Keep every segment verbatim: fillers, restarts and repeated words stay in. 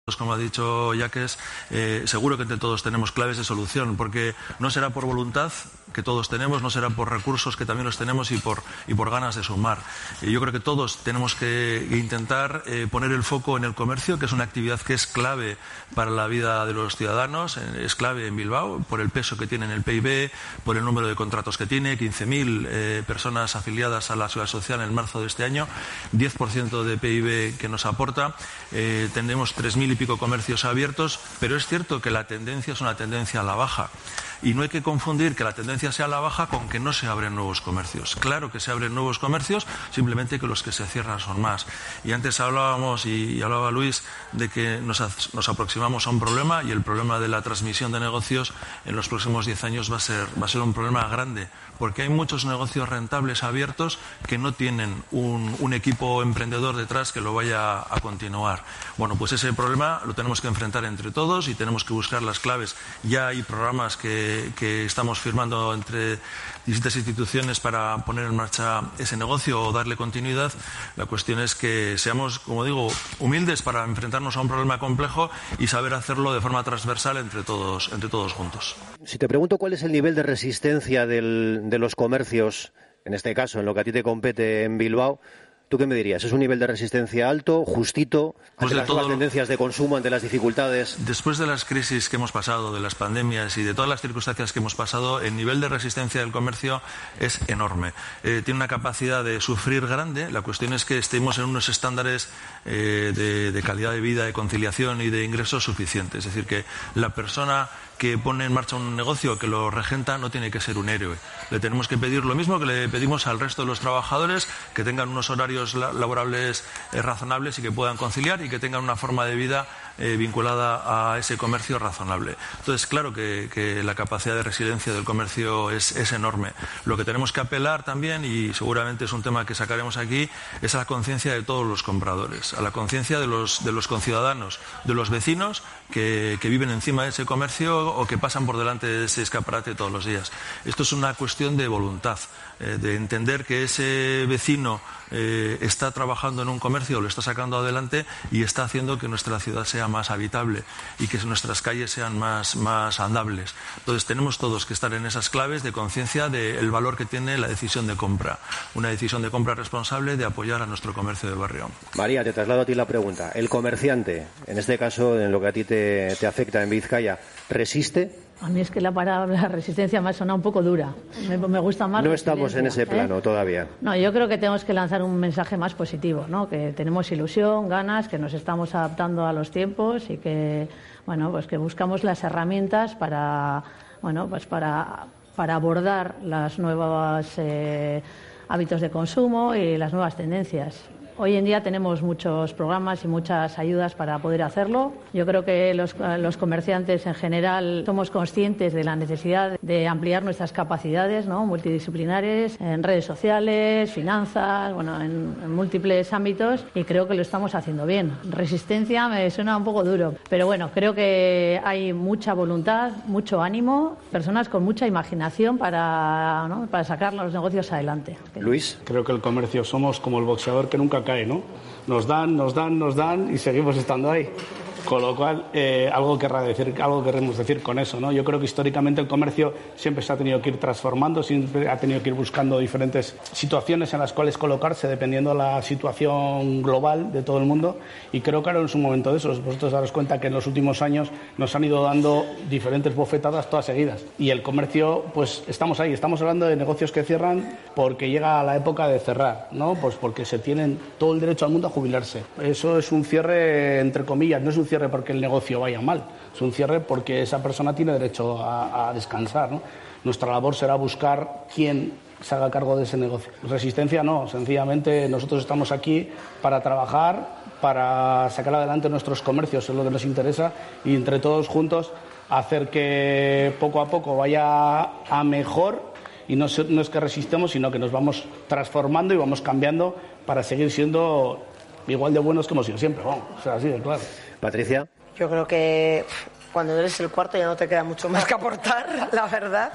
como ha dicho Yaques, eh, seguro que entre todos tenemos claves de solución, porque no será por voluntad, que todos tenemos, no será por recursos, que también los tenemos, y por, y por ganas de sumar. Eh, yo creo que todos tenemos que intentar eh, poner el foco en el comercio, que es una actividad que es clave para la vida de los ciudadanos, eh, es clave en Bilbao, por el peso que tiene en el P I B, por el número de contratos que tiene, quince mil eh, personas afiliadas a la Seguridad Social en marzo de este año, diez por ciento de P I B que nos aporta, eh, tenemos tres mil y pico comercios abiertos, pero es cierto que la tendencia es una tendencia a la baja. Y no hay que confundir que la tendencia sea a la baja con que no se abren nuevos comercios. Claro que se abren nuevos comercios, simplemente que los que se cierran son más. Y antes hablábamos, y, y hablaba Luis, de que nos, nos aproximamos a un problema, y el problema de la transmisión de negocios en los próximos diez años va a ser, va a ser un problema grande, porque hay muchos negocios rentables abiertos que no tienen un, un equipo emprendedor detrás que lo vaya a continuar. Bueno, pues ese problema lo tenemos que enfrentar entre todos y tenemos que buscar las claves. Ya hay programas que que estamos firmando entre distintas instituciones para poner en marcha ese negocio o darle continuidad. La cuestión es que seamos, como digo, humildes para enfrentarnos a un problema complejo y saber hacerlo de forma transversal entre todos, entre todos juntos. Si te pregunto cuál es el nivel de resistencia del, de los comercios, en este caso, en lo que a ti te compete en Bilbao, ¿tú qué me dirías? ¿Es un nivel de resistencia alto, justito, ante las nuevas tendencias de consumo, ante las dificultades? Después de las crisis que hemos pasado, de las pandemias y de todas las circunstancias que hemos pasado, el nivel de resistencia del comercio es enorme. Eh, tiene una capacidad de sufrir grande. La cuestión es que estemos en unos estándares eh, de, de calidad de vida, de conciliación y de ingresos suficientes. Es decir, que la persona que pone en marcha un negocio, que lo regenta, no tiene que ser un héroe. Le tenemos que pedir lo mismo que le pedimos al resto de los trabajadores, que tengan unos horarios laborables eh, razonables y que puedan conciliar, y que tengan una forma de vida eh, vinculada a ese comercio razonable. Entonces, claro que, que la capacidad de resiliencia del comercio es, es enorme. Lo que tenemos que apelar también, y seguramente es un tema que sacaremos aquí, es a la conciencia de todos los compradores, a la conciencia de los, de los conciudadanos, de los vecinos que, que viven encima de ese comercio o que pasan por delante de ese escaparate todos los días. Esto es una cuestión de voluntad, eh, de entender que ese vecino eh, está trabajando en un comercio, lo está sacando adelante y está haciendo que nuestra ciudad sea más habitable y que nuestras calles sean más, más andables. Entonces tenemos todos que estar en esas claves de conciencia del valor que tiene la decisión de compra, una decisión de compra responsable de apoyar a nuestro comercio de barrio. María, te traslado a ti la pregunta. El comerciante, en este caso, en lo que a ti te, te afecta en Vizcaya, ¿resiste? A mí es que la palabra resistencia me ha sonado un poco dura. Me, me gusta más. No estamos en ese plano ¿eh? todavía. No, yo creo que tenemos que lanzar un mensaje más positivo, ¿no? Que tenemos ilusión, ganas, que nos estamos adaptando a los tiempos y que, bueno, pues que buscamos las herramientas para, bueno, pues para, para abordar los nuevos eh, hábitos de consumo y las nuevas tendencias. Hoy en día tenemos muchos programas y muchas ayudas para poder hacerlo. Yo creo que los, los comerciantes en general somos conscientes de la necesidad de ampliar nuestras capacidades, ¿no? multidisciplinares, en redes sociales, finanzas, bueno, en, en múltiples ámbitos, y creo que lo estamos haciendo bien. Resistencia me suena un poco duro, pero bueno, creo que hay mucha voluntad, mucho ánimo, personas con mucha imaginación para, ¿no? para sacar los negocios adelante. Luis. Creo que el comercio somos como el boxeador que nunca cae, ¿no? Nos dan, nos dan, nos dan y seguimos estando ahí. Con lo cual, eh, algo, querrá decir, algo queremos decir con eso, ¿no? Yo creo que históricamente el comercio siempre se ha tenido que ir transformando, siempre ha tenido que ir buscando diferentes situaciones en las cuales colocarse dependiendo de la situación global de todo el mundo, y creo que ahora es un momento de eso. Vosotros daros cuenta que en los últimos años nos han ido dando diferentes bofetadas todas seguidas, y el comercio, pues estamos ahí, estamos hablando de negocios que cierran porque llega la época de cerrar, ¿no? Pues porque se tienen todo el derecho al mundo a jubilarse. Eso es un cierre entre comillas, no es un cierre porque el negocio vaya mal, es un cierre porque esa persona tiene derecho a, a descansar, ¿no? Nuestra labor será buscar quién se haga cargo de ese negocio. Resistencia no, sencillamente nosotros estamos aquí para trabajar, para sacar adelante nuestros comercios, es lo que nos interesa, y entre todos juntos hacer que poco a poco vaya a mejor, y no, no es que resistemos, sino que nos vamos transformando y vamos cambiando para seguir siendo igual de buenos que hemos sido siempre, vamos, o sea, así de claro. Patricia. Yo creo que cuando eres el cuarto ya no te queda mucho más que aportar, la verdad,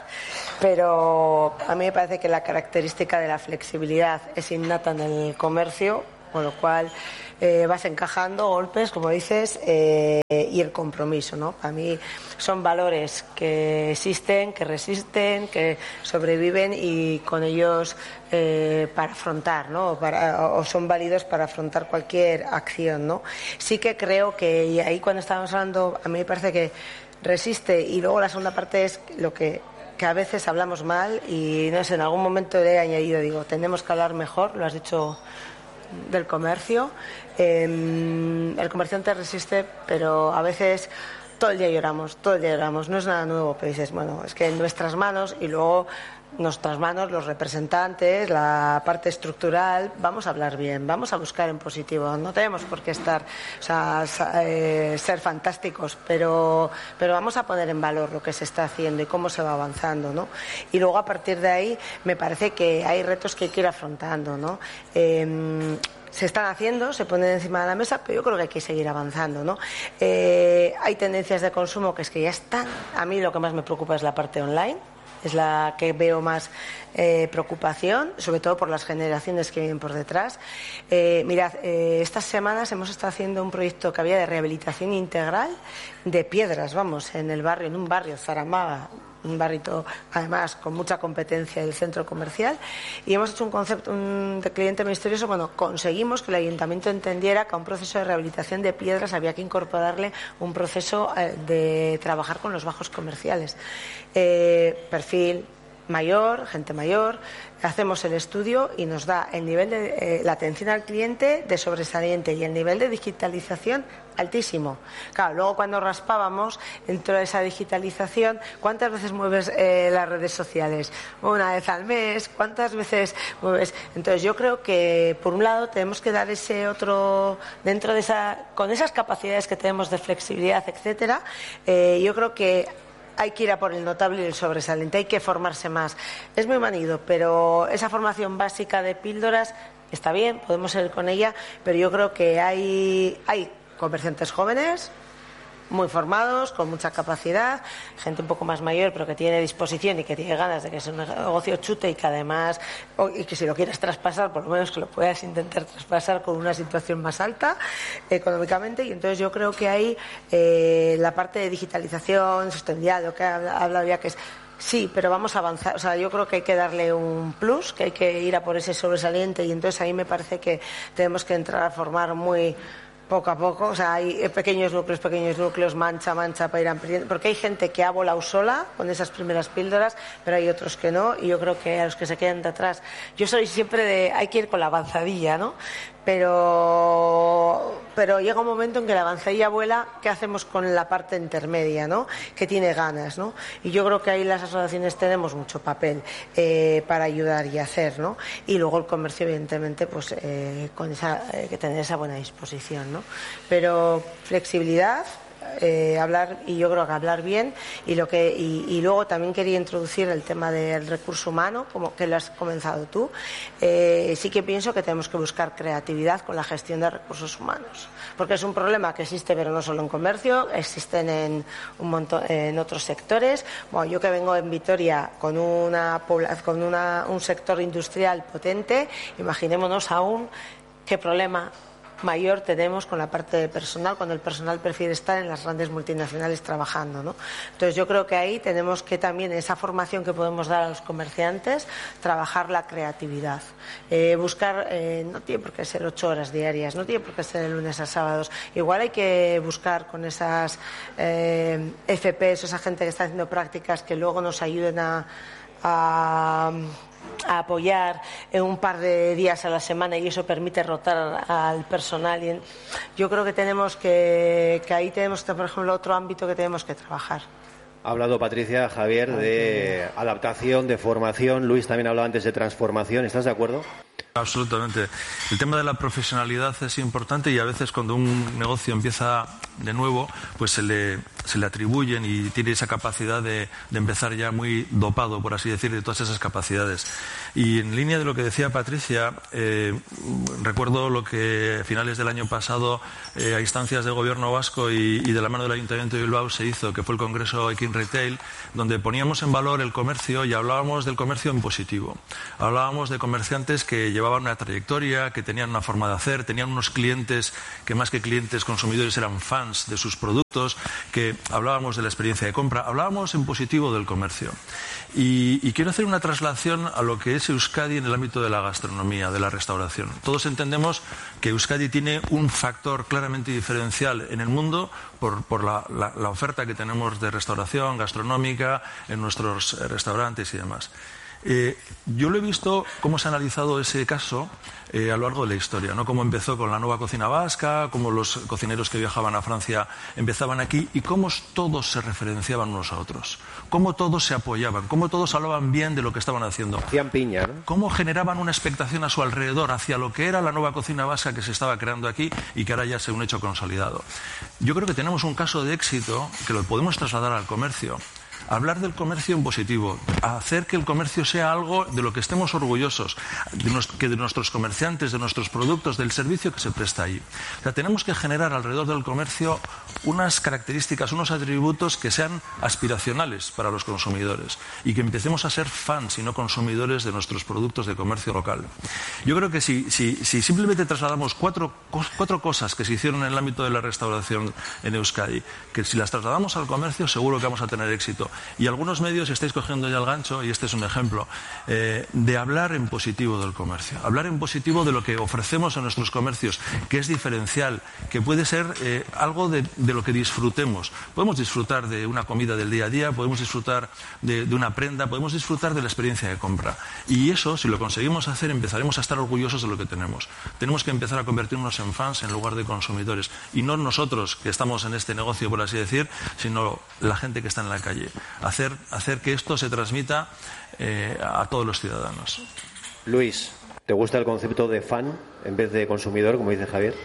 pero a mí me parece que la característica de la flexibilidad es innata en el comercio. con lo cual eh, vas encajando golpes, como dices, eh, y el compromiso, ¿no? Para mí son valores que existen, que resisten, que sobreviven y con ellos eh, para afrontar, ¿no? Para, o son válidos para afrontar cualquier acción, ¿no? Sí que creo que, y ahí cuando estábamos hablando, a mí me parece que resiste, y luego la segunda parte es lo que que a veces hablamos mal y no sé, en algún momento le he añadido, digo, tenemos que hablar mejor, lo has dicho, del comercio. Eh, el comerciante resiste, pero a veces todo el día lloramos, todo el día lloramos, no es nada nuevo, pero dices, bueno, es que en nuestras manos, y luego nuestras manos, los representantes, la parte estructural, vamos a hablar bien, vamos a buscar en positivo, no tenemos por qué estar, o sea, eh, ser fantásticos, pero, pero vamos a poner en valor lo que se está haciendo y cómo se va avanzando, ¿no? Y luego a partir de ahí me parece que hay retos que hay que ir afrontando, ¿no? Eh, se están haciendo, se ponen encima de la mesa, pero yo creo que hay que seguir avanzando, ¿no? Eh, hay tendencias de consumo que es que ya están. A mí lo que más me preocupa es la parte online. Es la que veo más eh, preocupación, sobre todo por las generaciones que vienen por detrás. Eh, mirad, eh, estas semanas hemos estado haciendo un proyecto que había de rehabilitación integral de piedras, vamos, en el barrio, en un barrio, Zaramaga, un barrito además con mucha competencia del centro comercial, y hemos hecho un concepto un, de cliente misterioso. Bueno, conseguimos que el ayuntamiento entendiera que a un proceso de rehabilitación de piedras había que incorporarle un proceso eh, de trabajar con los bajos comerciales. Eh, perfil mayor, gente mayor, hacemos el estudio y nos da el nivel de eh, la atención al cliente de sobresaliente y el nivel de digitalización altísimo. Claro, luego cuando raspábamos dentro de esa digitalización, ¿cuántas veces mueves eh, las redes sociales? Una vez al mes, ¿cuántas veces mueves? Entonces yo creo que por un lado tenemos que dar ese otro, dentro de esa, con esas capacidades que tenemos de flexibilidad, etcétera, eh, yo creo que hay que ir a por el notable y el sobresaliente, hay que formarse más. Es muy manido, pero esa formación básica de píldoras está bien, podemos ir con ella, pero yo creo que hay, hay comerciantes jóvenes, muy formados, con mucha capacidad, gente un poco más mayor pero que tiene disposición y que tiene ganas de que sea un negocio chute y que además, y que si lo quieres traspasar, por lo menos que lo puedas intentar traspasar con una situación más alta económicamente. Y entonces yo creo que hay eh, la parte de digitalización, sostenibilidad, lo que ha hablado ya, que es sí, pero vamos a avanzar. O sea, yo creo que hay que darle un plus, que hay que ir a por ese sobresaliente, y entonces ahí me parece que tenemos que entrar a formar muy poco a poco. O sea, hay pequeños núcleos, pequeños núcleos, mancha, mancha, para ir ampliando, porque hay gente que ha volado sola con esas primeras píldoras, pero hay otros que no, y yo creo que a los que se quedan de atrás, yo soy siempre de, hay que ir con la avanzadilla, ¿no? Pero, pero llega un momento en que la avanzadilla vuela, ¿qué hacemos con la parte intermedia, ¿no? Que tiene ganas, ¿no? Y yo creo que ahí las asociaciones tenemos mucho papel eh, para ayudar y hacer, ¿no? Y luego el comercio, evidentemente, pues eh, con esa, eh, que tener esa buena disposición, ¿no? Pero flexibilidad, Eh, hablar, y yo creo que hablar bien, y lo que y, y luego también quería introducir el tema del recurso humano, como que lo has comenzado tú. Eh, sí que pienso que tenemos que buscar creatividad con la gestión de recursos humanos, porque es un problema que existe, pero no solo en comercio, existen en un montón en otros sectores. Bueno, yo que vengo en Vitoria con una con una, un sector industrial potente, imaginémonos aún qué problema mayor tenemos con la parte de personal, cuando el personal prefiere estar en las grandes multinacionales trabajando, ¿no? Entonces yo creo que ahí tenemos que también, en esa formación que podemos dar a los comerciantes, trabajar la creatividad, eh, buscar, eh, no tiene por qué ser ocho horas diarias, no tiene por qué ser de lunes a sábados, igual hay que buscar con esas eh, F Pes, esa gente que está haciendo prácticas, que luego nos ayuden a, a a apoyar en un par de días a la semana, y eso permite rotar al personal. Y yo creo que tenemos que, que ahí tenemos, por ejemplo, otro ámbito que tenemos que trabajar. Ha hablado Patricia, Javier, de adaptación, de formación. Luis también hablaba antes de transformación. ¿Estás de acuerdo? Absolutamente. El tema de la profesionalidad es importante, y a veces cuando un negocio empieza de nuevo, pues se le, se le atribuyen y tiene esa capacidad de, de empezar ya muy dopado, por así decir, de todas esas capacidades. Y en línea de lo que decía Patricia, eh, recuerdo lo que a finales del año pasado, eh, a instancias del Gobierno vasco y, y de la mano del Ayuntamiento de Bilbao, se hizo, que fue el Congreso Ekin Retail, donde poníamos en valor el comercio y hablábamos del comercio en positivo. Hablábamos de comerciantes que llevaban llevaban una trayectoria, que tenían una forma de hacer, tenían unos clientes que más que clientes consumidores eran fans de sus productos, que hablábamos de la experiencia de compra, hablábamos en positivo del comercio. Y, y quiero hacer una traslación a lo que es Euskadi en el ámbito de la gastronomía, de la restauración. Todos entendemos que Euskadi tiene un factor claramente diferencial en el mundo por, por la, la, la oferta que tenemos de restauración gastronómica en nuestros restaurantes y demás. Eh, yo lo he visto cómo se ha analizado ese caso eh, a lo largo de la historia, ¿no? Cómo empezó con la nueva cocina vasca, cómo los cocineros que viajaban a Francia empezaban aquí y cómo todos se referenciaban unos a otros, cómo todos se apoyaban, cómo todos hablaban bien de lo que estaban haciendo. Hacían piña, ¿no? Cómo generaban una expectación a su alrededor hacia lo que era la nueva cocina vasca que se estaba creando aquí y que ahora ya es un hecho consolidado. Yo creo que tenemos un caso de éxito que lo podemos trasladar al comercio. Hablar del comercio en positivo, hacer que el comercio sea algo de lo que estemos orgullosos, de nos, que de nuestros comerciantes, de nuestros productos, del servicio que se presta ahí. O sea, tenemos que generar alrededor del comercio unas características, unos atributos que sean aspiracionales para los consumidores y que empecemos a ser fans y no consumidores de nuestros productos de comercio local. Yo creo que si, si, si simplemente trasladamos cuatro, cuatro cosas que se hicieron en el ámbito de la restauración en Euskadi, que si las trasladamos al comercio seguro que vamos a tener éxito. Y algunos medios estáis cogiendo ya el gancho, y este es un ejemplo, eh, de hablar en positivo del comercio. Hablar en positivo de lo que ofrecemos en nuestros comercios, que es diferencial, que puede ser eh, algo de, de lo que disfrutemos. Podemos disfrutar de una comida del día a día, podemos disfrutar de, de una prenda, podemos disfrutar de la experiencia de compra. Y eso, si lo conseguimos hacer, empezaremos a estar orgullosos de lo que tenemos. Tenemos que empezar a convertirnos en fans en lugar de consumidores. Y no nosotros, que estamos en este negocio, por así decir, sino la gente que está en la calle. Hacer, hacer que esto se transmita eh, a todos los ciudadanos. Luis, ¿te gusta el concepto de fan en vez de consumidor, como dice Javier?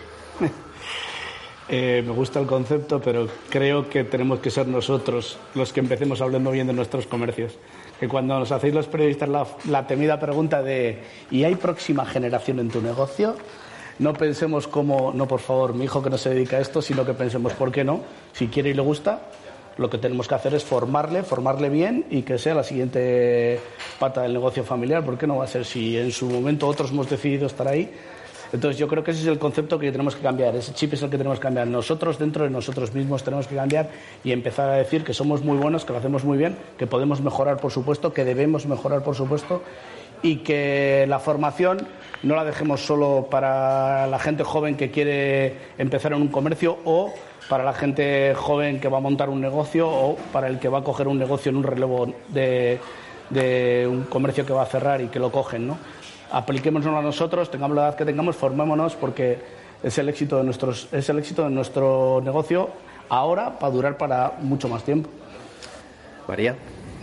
eh, me gusta el concepto, pero creo que tenemos que ser nosotros los que empecemos hablando bien de nuestros comercios. Que cuando nos hacéis los periodistas la, la temida pregunta de ¿y hay próxima generación en tu negocio? No pensemos como, no, por favor, mi hijo que no se dedica a esto, sino que pensemos, ¿por qué no? Si quiere y le gusta, lo que tenemos que hacer es formarle, formarle bien y que sea la siguiente pata del negocio familiar. ¿Por qué no va a ser si en su momento otros hemos decidido estar ahí? Entonces yo creo que ese es el concepto que tenemos que cambiar, ese chip es el que tenemos que cambiar. Nosotros dentro de nosotros mismos tenemos que cambiar y empezar a decir que somos muy buenos, que lo hacemos muy bien, que podemos mejorar por supuesto, que debemos mejorar por supuesto y que la formación no la dejemos solo para la gente joven que quiere empezar en un comercio o para la gente joven que va a montar un negocio o para el que va a coger un negocio en un relevo de, de un comercio que va a cerrar y que lo cogen, ¿no? Apliquémonos a nosotros, tengamos la edad que tengamos, formémonos porque es el éxito de nuestros, es el éxito de nuestro negocio ahora para durar para mucho más tiempo. María.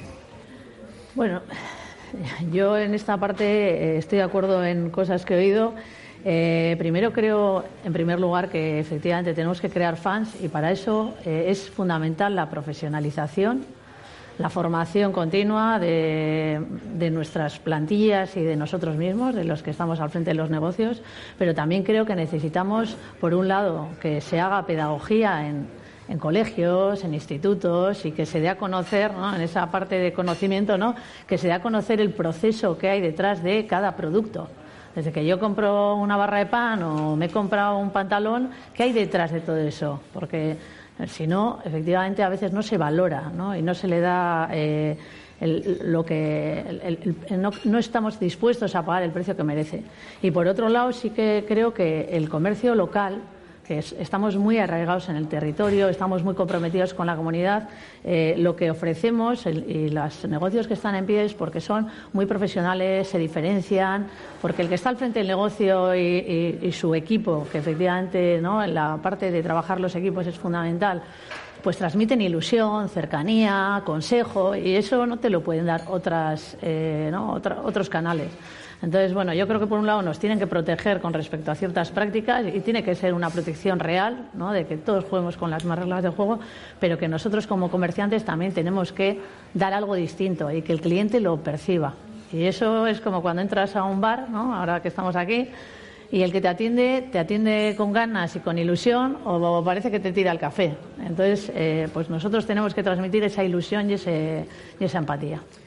Bueno, yo en esta parte eh, estoy de acuerdo en cosas que he oído. Eh, primero creo, en primer lugar, que efectivamente tenemos que crear fans y para eso eh, es fundamental la profesionalización, la formación continua de, de nuestras plantillas y de nosotros mismos, de los que estamos al frente de los negocios, pero también creo que necesitamos, por un lado, que se haga pedagogía en, en colegios, en institutos y que se dé a conocer, ¿no?, en esa parte de conocimiento, ¿no?, que se dé a conocer el proceso que hay detrás de cada producto. Desde que yo compro una barra de pan o me he comprado un pantalón, ¿qué hay detrás de todo eso? Porque si no, efectivamente, a veces no se valora, ¿no?, y no se le da eh, el, lo que el, el, el, no, no estamos dispuestos a pagar el precio que merece. Y por otro lado, sí que creo que el comercio local, que es, estamos muy arraigados en el territorio, estamos muy comprometidos con la comunidad. Eh, lo que ofrecemos el, y los negocios que están en pie es porque son muy profesionales, se diferencian, porque el que está al frente del negocio y, y, y su equipo, que efectivamente, ¿no?, en la parte de trabajar los equipos es fundamental, pues transmiten ilusión, cercanía, consejo, y eso no te lo pueden dar otras, eh, ¿no?, Otra, otros canales. Entonces, bueno, yo creo que por un lado nos tienen que proteger con respecto a ciertas prácticas y tiene que ser una protección real, ¿no?, de que todos juguemos con las mismas reglas de juego, pero que nosotros como comerciantes también tenemos que dar algo distinto y que el cliente lo perciba. Y eso es como cuando entras a un bar, ¿no?, ahora que estamos aquí, y el que te atiende, te atiende con ganas y con ilusión o parece que te tira el café. Entonces, eh, pues nosotros tenemos que transmitir esa ilusión y, ese, y esa empatía.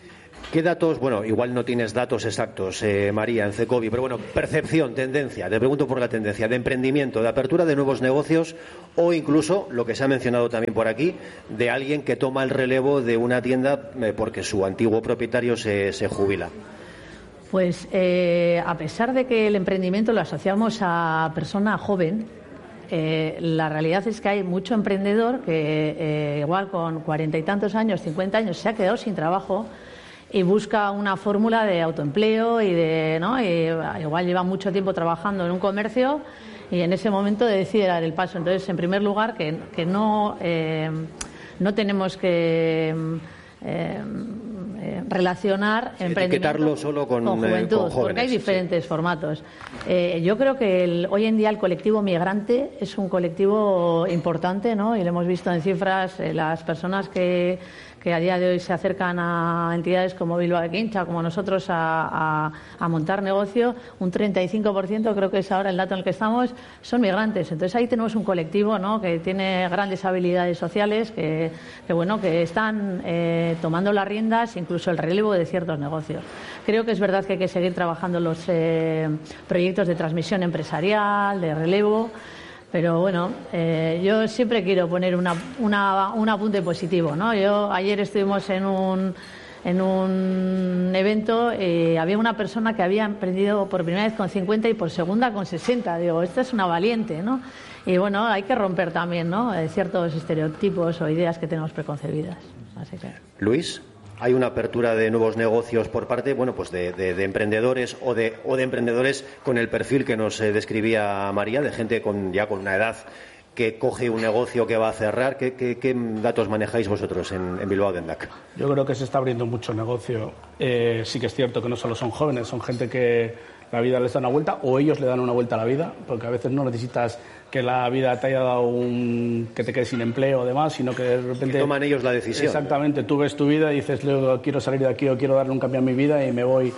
¿Qué datos, bueno, igual no tienes datos exactos, eh, María, en Cecovi, pero bueno, percepción, tendencia, te pregunto por la tendencia, de emprendimiento, de apertura de nuevos negocios o incluso, lo que se ha mencionado también por aquí, de alguien que toma el relevo de una tienda eh, porque su antiguo propietario se, se jubila? Pues eh, a pesar de que el emprendimiento lo asociamos a persona joven, eh, la realidad es que hay mucho emprendedor que eh, igual con cuarenta y tantos años, cincuenta años, se ha quedado sin trabajo y busca una fórmula de autoempleo y de, ¿no? Y igual lleva mucho tiempo trabajando en un comercio y en ese momento decide dar el paso. Entonces, en primer lugar, que, que no, eh, no tenemos que eh, eh, relacionar sí, emprendimiento solo con, con juventud, eh, con jóvenes, porque hay diferentes sí. formatos. Eh, yo creo que el, hoy en día el colectivo migrante es un colectivo importante, ¿no? Y lo hemos visto en cifras, eh, las personas que que a día de hoy se acercan a entidades como Bilbao Ekintzak, como nosotros, a, a, a montar negocio, un treinta y cinco por ciento, creo que es ahora el dato en el que estamos, son migrantes. Entonces ahí tenemos un colectivo, ¿no?, que tiene grandes habilidades sociales, que, que bueno, que están eh, tomando las riendas, incluso el relevo de ciertos negocios. Creo que es verdad que hay que seguir trabajando los eh, proyectos de transmisión empresarial, de relevo. Pero bueno, eh, yo siempre quiero poner una, una, un apunte positivo, ¿no? Yo ayer estuvimos en un, en un evento y había una persona que había emprendido por primera vez con cincuenta y por segunda con sesenta. Digo, esta es una valiente, ¿no? Y bueno, hay que romper también, ¿no?, ciertos estereotipos o ideas que tenemos preconcebidas. Así que... Luis, ¿hay una apertura de nuevos negocios por parte, bueno, pues de, de, de emprendedores o de, o de emprendedores con el perfil que nos eh, describía María, de gente con ya con una edad que coge un negocio que va a cerrar? ¿Qué, qué, qué datos manejáis vosotros en, en Bilbao Dendak? Yo creo que se está abriendo mucho negocio. Eh, sí que es cierto que no solo son jóvenes, son gente que la vida les da una vuelta o ellos le dan una vuelta a la vida, porque a veces no necesitas que la vida te haya dado un... que te quedes sin empleo o demás, sino que de repente... Que toman ellos la decisión. Exactamente, tú ves tu vida y dices, luego quiero salir de aquí o quiero darle un cambio a mi vida y me voy.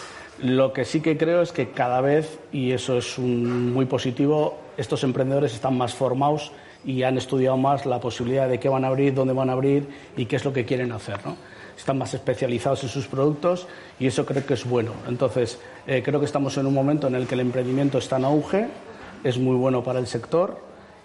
Lo que sí que creo es que cada vez, y eso es un, muy positivo, estos emprendedores están más formados y han estudiado más la posibilidad de qué van a abrir, dónde van a abrir y qué es lo que quieren hacer, ¿no? Están más especializados en sus productos y eso creo que es bueno. Entonces, eh, creo que estamos en un momento en el que el emprendimiento está en auge, es muy bueno para el sector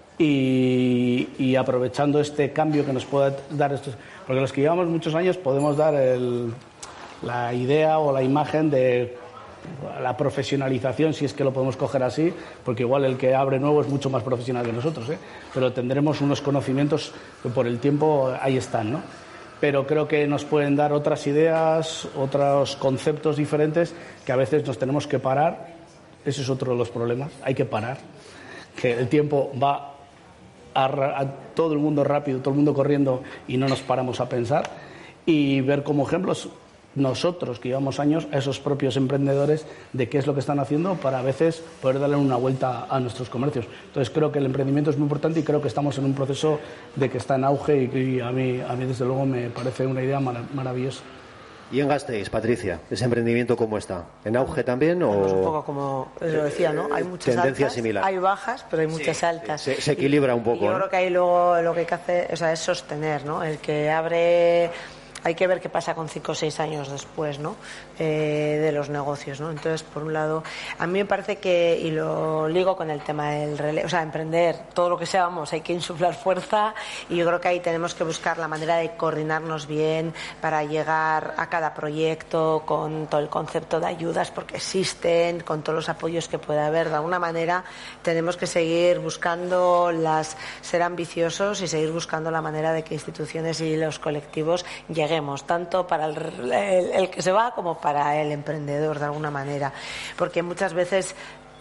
y, y aprovechando este cambio que nos pueda dar estos... Porque los que llevamos muchos años podemos dar el, la idea o la imagen de la profesionalización, si es que lo podemos coger así, porque igual el que abre nuevo es mucho más profesional que nosotros, ¿eh? Pero tendremos unos conocimientos que por el tiempo ahí están, ¿no? Pero creo que nos pueden dar otras ideas, otros conceptos diferentes que a veces nos tenemos que parar. Ese es otro de los problemas, hay que parar, que el tiempo va a, a todo el mundo rápido, todo el mundo corriendo y no nos paramos a pensar y ver como ejemplos nosotros que llevamos años a esos propios emprendedores de qué es lo que están haciendo para a veces poder darle una vuelta a nuestros comercios. Entonces creo que el emprendimiento es muy importante y creo que estamos en un proceso de que está en auge y, y a mí, a mí desde luego me parece una idea mar- maravillosa. ¿Y en Gasteiz, Patricia, ese emprendimiento cómo está? ¿En auge también o...? Pues un poco como lo decía, ¿no? Hay muchas tendencia altas, similar. Hay bajas, pero hay muchas sí, altas. Se, se equilibra un poco. Y yo ¿no? creo que ahí luego lo que hay que hacer, o sea, es sostener, ¿no? El que abre... Hay que ver qué pasa con cinco o seis años después, ¿no? Eh, de los negocios, ¿no? Entonces, por un lado, a mí me parece que, y lo ligo con el tema del relevo, o sea, emprender, todo lo que seamos, hay que insuflar fuerza y yo creo que ahí tenemos que buscar la manera de coordinarnos bien para llegar a cada proyecto con todo el concepto de ayudas, porque existen, con todos los apoyos que pueda haber. De alguna manera, tenemos que seguir buscando las, ser ambiciosos y seguir buscando la manera de que instituciones y los colectivos lleguen, tanto para el, el, el que se va como para el emprendedor de alguna manera, porque muchas veces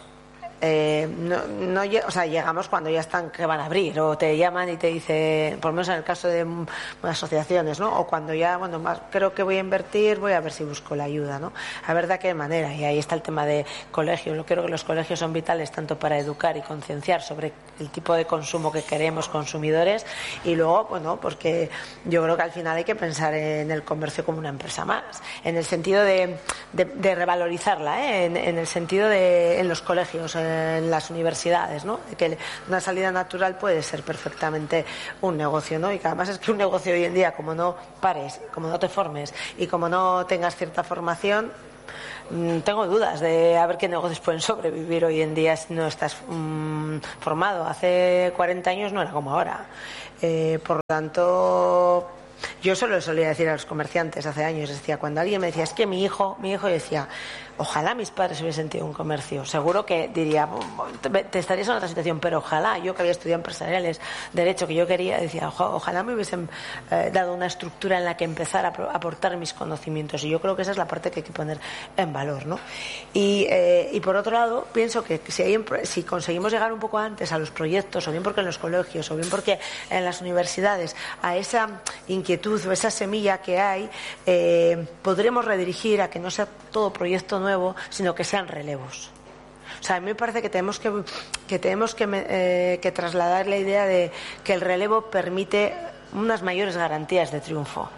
Eh, no, no, o sea, llegamos cuando ya están que van a abrir o te llaman y te dicen, por lo menos en el caso de m, asociaciones, ¿no? O cuando ya, bueno, más, creo que voy a invertir, voy a ver si busco la ayuda, ¿no? A ver de qué manera. Y ahí está el tema de colegio. Yo creo que los colegios son vitales tanto para educar y concienciar sobre el tipo de consumo que queremos consumidores y luego, bueno, porque yo creo que al final hay que pensar en el comercio como una empresa más, en el sentido de, de, de revalorizarla, ¿eh? en, en el sentido de en los colegios, en en las universidades, ¿no? Que una salida natural puede ser perfectamente un negocio, ¿no? Y que además es que un negocio hoy en día, como no pares, como no te formes y como no tengas cierta formación, tengo dudas de a ver qué negocios pueden sobrevivir hoy en día si no estás mmm, formado. Hace cuarenta años no era como ahora. Eh, por lo tanto, yo solo le solía decir a los comerciantes hace años, decía, cuando alguien me decía, es que mi hijo, mi hijo, yo decía, ojalá mis padres hubiesen tenido un comercio. Seguro que diría, te estarías en otra situación, pero ojalá, yo que había estudiado empresariales, derecho, que yo quería, decía, ojalá me hubiesen eh, dado una estructura en la que empezar a aportar mis conocimientos. Y yo creo que esa es la parte que hay que poner en valor, ¿no? Y, eh, y por otro lado, pienso que si, hay, si conseguimos llegar un poco antes a los proyectos, o bien porque en los colegios, o bien porque en las universidades, a esa inquietud o esa semilla que hay, eh, podremos redirigir a que no sea todo proyecto nuevo, sino que sean relevos. O sea, a mí me parece que tenemos que, que, tenemos que, eh, que trasladar la idea de que el relevo permite unas mayores garantías de triunfo.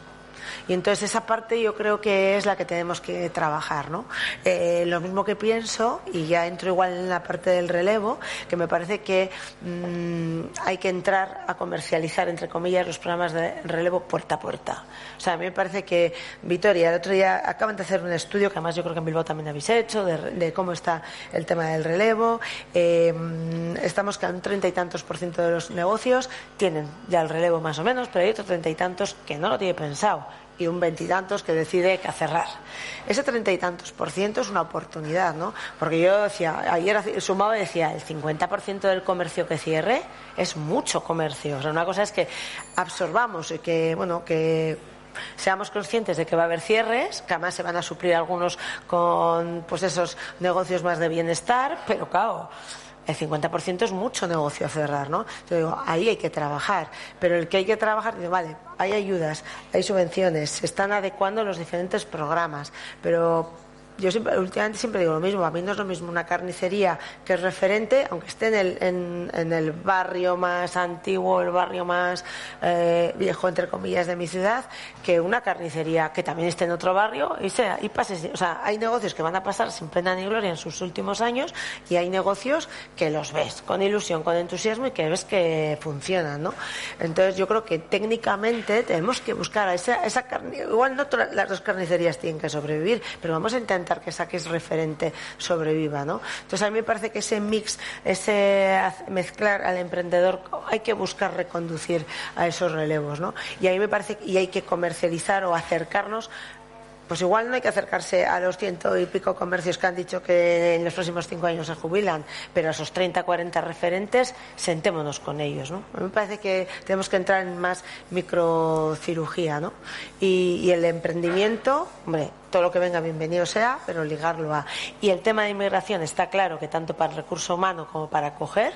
Y entonces esa parte yo creo que es la que tenemos que trabajar, ¿no? Eh, lo mismo que pienso, y ya entro igual en la parte del relevo, que me parece que mmm, hay que entrar a comercializar, entre comillas, los programas de relevo puerta a puerta. O sea, a mí me parece que Vitoria, el otro día acaban de hacer un estudio, que además yo creo que en Bilbao también habéis hecho, de, de cómo está el tema del relevo. Eh, estamos que a un treinta y tantos por ciento de los negocios tienen ya el relevo más o menos, pero hay otros treinta y tantos que no lo tiene pensado, y un veintitantos que decide que cerrar. Ese treinta y tantos por ciento es una oportunidad, ¿no? Porque yo decía, ayer sumaba y decía, el cincuenta por ciento del comercio que cierre es mucho comercio. O sea, una cosa es que absorbamos y que, bueno, que seamos conscientes de que va a haber cierres, que además se van a suplir algunos con, pues, esos negocios más de bienestar, pero claro, el cincuenta por ciento es mucho negocio a cerrar, ¿no? Yo digo, ahí hay que trabajar, pero el que hay que trabajar, digo, vale, hay ayudas, hay subvenciones, se están adecuando los diferentes programas, pero yo siempre, últimamente siempre digo lo mismo, a mí no es lo mismo una carnicería que es referente, aunque esté en el, en, en el barrio más antiguo, el barrio más eh, viejo, entre comillas, de mi ciudad, que una carnicería que también esté en otro barrio y sea, y pase, o sea, hay negocios que van a pasar sin pena ni gloria en sus últimos años, y hay negocios que los ves con ilusión, con entusiasmo, y que ves que funcionan, ¿no? Entonces yo creo que técnicamente tenemos que buscar a esa, esa carnicería, igual no todas las dos carnicerías tienen que sobrevivir, pero vamos a intentar que esa que es referente sobreviva, ¿no? Entonces a mí me parece que ese mix, ese mezclar al emprendedor, hay que buscar reconducir a esos relevos, ¿no? Y a mí me parece y hay que comercializar o acercarnos. Pues igual no hay que acercarse a los ciento y pico comercios que han dicho que en los próximos cinco años se jubilan, pero a esos treinta, cuarenta referentes, sentémonos con ellos, ¿no? A mí me parece que tenemos que entrar en más microcirugía, ¿no? Y, y el emprendimiento, hombre, todo lo que venga bienvenido sea, pero ligarlo a... Y el tema de inmigración está claro que tanto para el recurso humano como para acoger,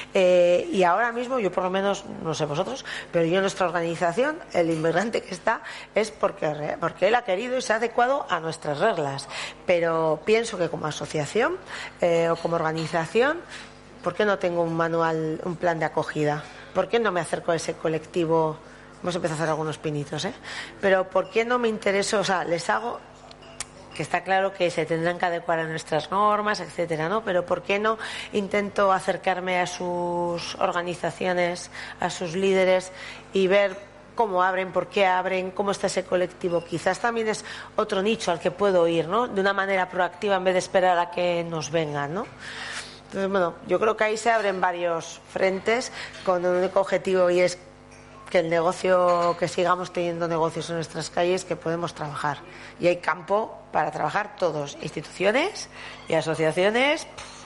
eh, y ahora mismo yo por lo menos, no sé vosotros, pero yo en nuestra organización, el inmigrante que está es porque, porque él ha querido y se ha adecuado a nuestras reglas, pero pienso que como asociación eh, o como organización, ¿por qué no tengo un manual, un plan de acogida? ¿Por qué no me acerco a ese colectivo? Hemos empezado a hacer algunos pinitos, ¿eh? Pero ¿por qué no me intereso? O sea, les hago... que está claro que se tendrán que adecuar a nuestras normas, etcétera, ¿no? Pero ¿por qué no intento acercarme a sus organizaciones, a sus líderes y ver cómo abren, por qué abren, cómo está ese colectivo? Quizás también es otro nicho al que puedo ir, ¿no? De una manera proactiva en vez de esperar a que nos vengan, ¿no? Entonces, bueno, yo creo que ahí se abren varios frentes con un único objetivo, y es que el negocio, que sigamos teniendo negocios en nuestras calles, que podemos trabajar. Y hay campo para trabajar todos, instituciones y asociaciones.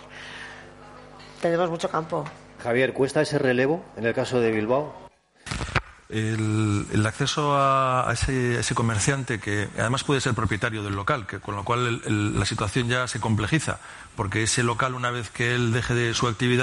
Pff, tenemos mucho campo. Javier, ¿cuesta ese relevo en el caso de Bilbao? El, el acceso a, a, ese, a ese comerciante, que además puede ser propietario del local, que con lo cual el, el, la situación ya se complejiza, porque ese local, una vez que él deje de su actividad,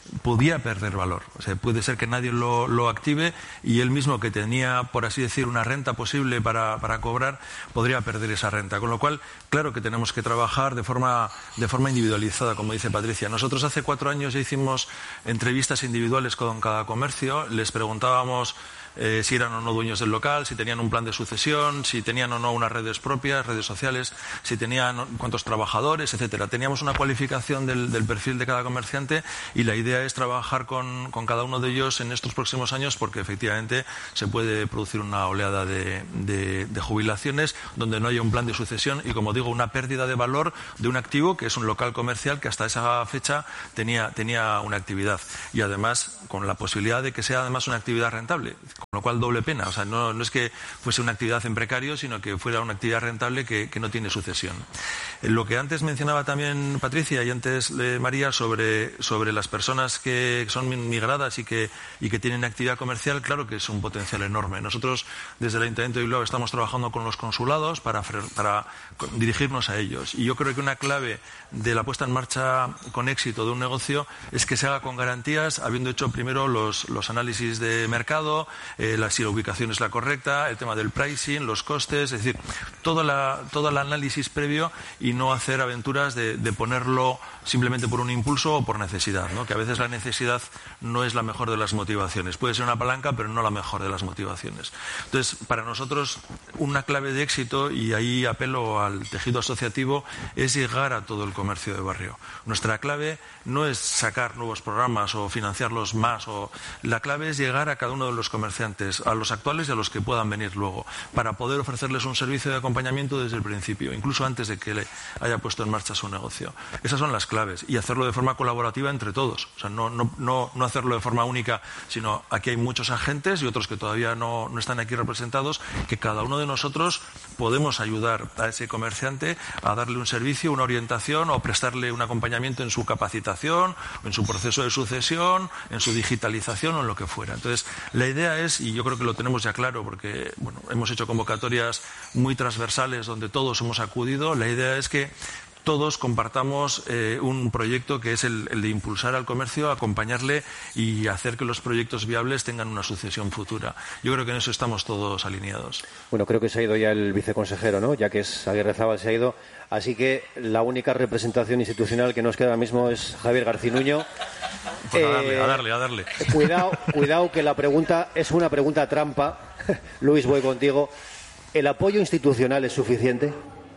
podía perder valor. O sea, puede ser que nadie lo, lo active y él mismo, que tenía, por así decir, una renta posible para, para cobrar, podría perder esa renta. Con lo cual, claro que tenemos que trabajar de forma, de forma individualizada, como dice Patricia. Nosotros hace cuatro años ya hicimos entrevistas individuales con cada comercio, les preguntábamos Eh, si eran o no dueños del local, si tenían un plan de sucesión, si tenían o no unas redes propias, redes sociales, si tenían cuántos trabajadores, etcétera. Teníamos una cualificación del, del perfil de cada comerciante y la idea es trabajar con, con cada uno de ellos en estos próximos años, porque efectivamente se puede producir una oleada de, de, de jubilaciones donde no haya un plan de sucesión y, como digo, una pérdida de valor de un activo que es un local comercial que hasta esa fecha tenía, tenía una actividad, y además con la posibilidad de que sea además una actividad rentable. Con lo cual, doble pena. O sea, no, no es que fuese una actividad en precario, sino que fuera una actividad rentable que, que no tiene sucesión. Lo que antes mencionaba también Patricia y antes eh, María sobre, sobre las personas que son migradas y que, y que tienen actividad comercial, claro que es un potencial enorme. Nosotros, desde el Ayuntamiento de Bilbao, estamos trabajando con los consulados para, para dirigirnos a ellos. Y yo creo que una clave de la puesta en marcha con éxito de un negocio es que se haga con garantías, habiendo hecho primero los, los análisis de mercado, Eh, la, si la ubicación es la correcta, el tema del pricing, los costes, es decir, todo, la, todo el análisis previo, y no hacer aventuras de, de ponerlo simplemente por un impulso o por necesidad, ¿no? Que a veces la necesidad no es la mejor de las motivaciones. Puede ser una palanca, pero no la mejor de las motivaciones. Entonces, para nosotros, una clave de éxito, y ahí apelo al tejido asociativo, es llegar a todo el comercio de barrio. Nuestra clave no es sacar nuevos programas o financiarlos más, o la clave es llegar a cada uno de los comerciantes, a los actuales y a los que puedan venir luego, para poder ofrecerles un servicio de acompañamiento desde el principio, incluso antes de que le haya puesto en marcha su negocio. Esas son las claves, y hacerlo de forma colaborativa entre todos. O sea, no, no, no, no hacerlo de forma única, sino aquí hay muchos agentes y otros que todavía no, no están aquí representados, que cada uno de nosotros podemos ayudar a ese comerciante a darle un servicio, una orientación, o prestarle un acompañamiento en su capacitación, o en su proceso de sucesión, en su digitalización o en lo que fuera. Entonces, la idea es, y yo creo que lo tenemos ya claro porque bueno, hemos hecho convocatorias muy transversales donde todos hemos acudido, la idea es que todos compartamos eh, un proyecto que es el, el de impulsar al comercio, acompañarle y hacer que los proyectos viables tengan una sucesión futura. Yo creo que en eso estamos todos alineados. Bueno, creo que se ha ido ya el viceconsejero, ¿no? Ya que es Aguirre Zabal, se ha ido. Así que la única representación institucional que nos queda ahora mismo es Javier Garcinuño. Pues a darle, eh, a darle, a darle. Cuidado, cuidado, que la pregunta es una pregunta trampa. Luis, voy contigo. ¿El apoyo institucional es suficiente?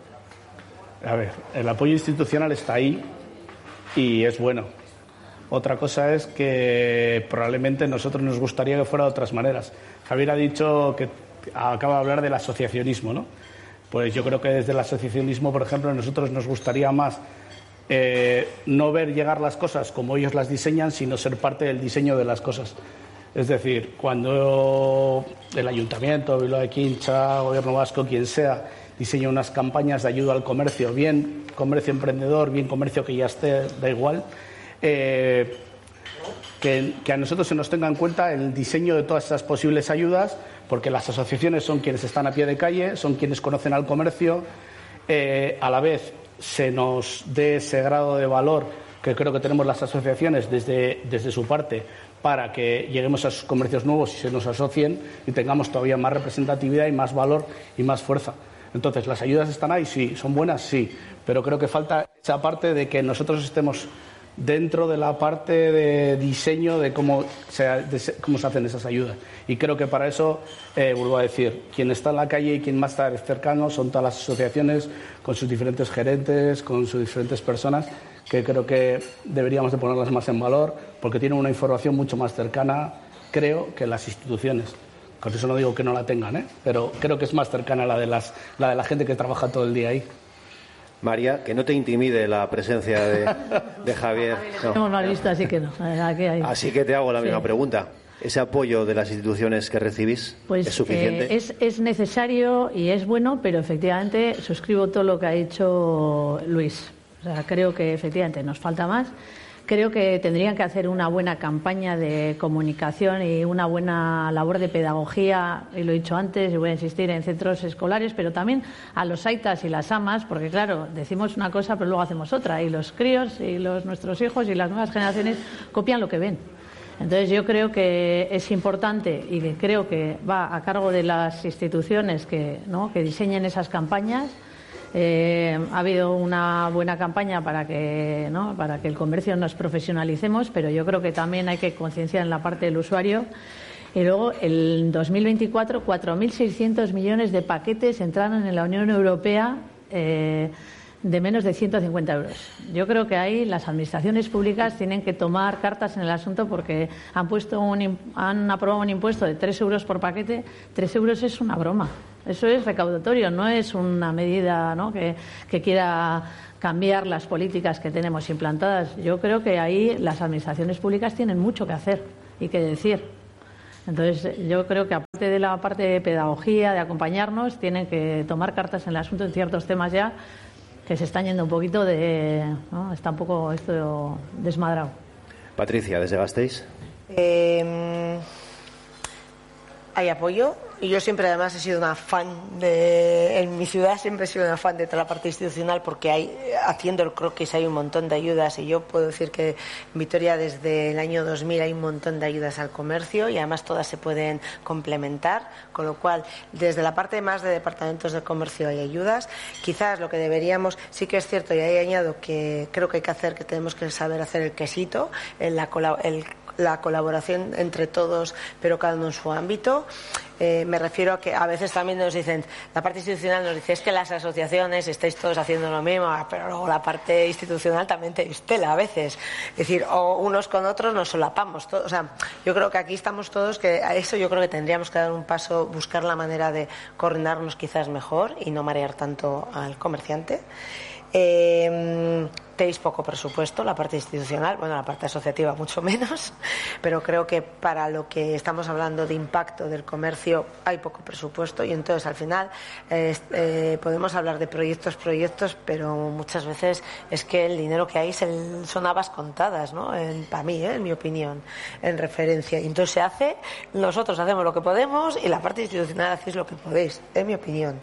A ver, el apoyo institucional está ahí y es bueno. Otra cosa es que probablemente a nosotros nos gustaría que fuera de otras maneras. Javier ha dicho que acaba de hablar del asociacionismo, ¿no? Pues yo creo que desde el asociacionismo, por ejemplo, a nosotros nos gustaría más eh, no ver llegar las cosas como ellos las diseñan, sino ser parte del diseño de las cosas. Es decir, cuando el Ayuntamiento, Bilbao de Quincha, Gobierno Vasco, quien sea, diseña unas campañas de ayuda al comercio, bien comercio emprendedor, bien comercio que ya esté, da igual, eh, que, que a nosotros se nos tenga en cuenta el diseño de todas esas posibles ayudas, porque las asociaciones son quienes están a pie de calle, son quienes conocen al comercio, eh, a la vez se nos dé ese grado de valor que creo que tenemos las asociaciones desde, desde su parte, para que lleguemos a esos comercios nuevos y se nos asocien y tengamos todavía más representatividad y más valor y más fuerza. Entonces, ¿las ayudas están ahí? Sí. ¿Son buenas? Sí. Pero creo que falta esa parte de que nosotros estemos dentro de la parte de diseño de cómo se, de cómo se hacen esas ayudas. Y creo que para eso, eh, vuelvo a decir, quien está en la calle y quien más está cercano son todas las asociaciones, con sus diferentes gerentes, con sus diferentes personas, que creo que deberíamos de ponerlas más en valor, porque tienen una información mucho más cercana, creo, que las instituciones. Con eso no digo que no la tengan, ¿eh? Pero creo que es más cercana la de, las, la de la gente que trabaja todo el día ahí. María, que no te intimide la presencia de, de Javier. No. Tenemos mal visto, así que no. Aquí hay... Así que te hago la misma sí. pregunta. ¿Ese apoyo de las instituciones que recibís pues, es suficiente? Eh, es, es necesario y es bueno, pero efectivamente suscribo todo lo que ha dicho Luis. O sea, creo que efectivamente nos falta más. creo que tendrían que hacer una buena campaña de comunicación y una buena labor de pedagogía, y lo he dicho antes y voy a insistir, en centros escolares, pero también a los aitas y las amas, porque claro, decimos una cosa pero luego hacemos otra, y los críos y los nuestros hijos y las nuevas generaciones copian lo que ven. Entonces yo creo que es importante y que creo que va a cargo de las instituciones que, ¿no?, que diseñen esas campañas. Eh, ha habido una buena campaña para que, ¿no?, para que el comercio nos profesionalicemos, pero yo creo que también hay que concienciar en la parte del usuario. Y luego, en dos mil veinticuatro, cuatro mil seiscientos millones de paquetes entraron en la Unión Europea eh, de menos de ciento cincuenta euros. Yo creo que ahí las administraciones públicas tienen que tomar cartas en el asunto, porque han puesto un, han aprobado un impuesto de tres euros por paquete. Tres euros es una broma. Eso es recaudatorio, no es una medida, ¿no?, que, que quiera cambiar las políticas que tenemos implantadas. Yo creo que ahí las administraciones públicas tienen mucho que hacer y que decir. Entonces, yo creo que aparte de la parte de pedagogía, de acompañarnos, tienen que tomar cartas en el asunto en ciertos temas ya que se están yendo un poquito de, ¿no?, está un poco esto desmadrado. Patricia, desde Gasteiz. Eh, hay apoyo. Y yo siempre, además, he sido una fan de... En mi ciudad siempre he sido una fan de toda la parte institucional, porque hay, haciendo el croquis hay un montón de ayudas, y yo puedo decir que en Vitoria desde el año dos mil hay un montón de ayudas al comercio, y además todas se pueden complementar, con lo cual desde la parte más de departamentos de comercio hay ayudas. Quizás lo que deberíamos, sí que es cierto, y ahí añado que creo que hay que hacer, que tenemos que saber hacer el quesito, en la el la colaboración entre todos, pero cada uno en su ámbito. Eh, me refiero a que a veces también nos dicen, la parte institucional nos dice, es que las asociaciones estáis todos haciendo lo mismo, pero luego la parte institucional también tenéis tela a veces. Es decir, o unos con otros nos solapamos. Todo, o sea, yo creo que aquí estamos todos, que a eso yo creo que tendríamos que dar un paso, buscar la manera de coordinarnos quizás mejor y no marear tanto al comerciante. Eh, tenéis poco presupuesto, la parte institucional, bueno, la parte asociativa mucho menos, pero creo que para lo que estamos hablando de impacto del comercio hay poco presupuesto, y entonces al final eh, eh, podemos hablar de proyectos, proyectos, pero muchas veces es que el dinero que hay son habas contadas, ¿no? En, para mí, ¿eh? En mi opinión, en referencia. Y entonces se hace, nosotros hacemos lo que podemos y la parte institucional hacéis lo que podéis, en mi opinión.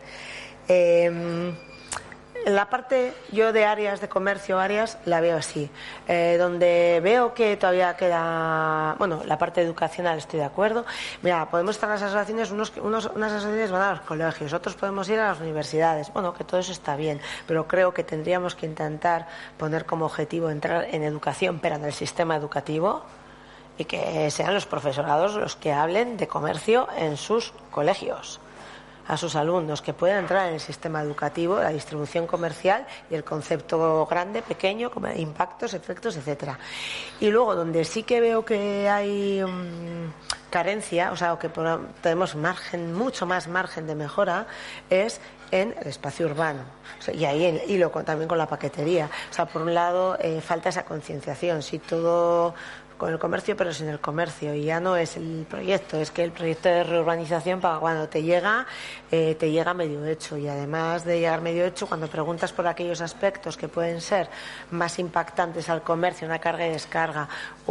Eh, La parte, yo de áreas de comercio, áreas, la veo así. Eh, donde veo que todavía queda... Bueno, la parte educacional estoy de acuerdo. Mira, podemos estar en las asociaciones, unos, unos, unas asociaciones van a los colegios, otros podemos ir a las universidades. Bueno, que todo eso está bien, pero creo que tendríamos que intentar poner como objetivo entrar en educación, pero en el sistema educativo, y que sean los profesorados los que hablen de comercio en sus colegios, a sus alumnos, que puedan entrar en el sistema educativo, la distribución comercial y el concepto grande, pequeño, impactos, efectos, etcétera. Y luego, donde sí que veo que hay um, carencia, o sea, que tenemos margen, mucho más margen de mejora, es en el espacio urbano. O sea, y ahí el hilo con, también con la paquetería. O sea, por un lado, eh, falta esa concienciación. Si todo con el comercio, pero sin el comercio, y ya no es el proyecto, es que el proyecto de reurbanización, para cuando te llega, eh, te llega medio hecho, y además de llegar medio hecho, cuando preguntas por aquellos aspectos que pueden ser más impactantes al comercio, una carga y descarga,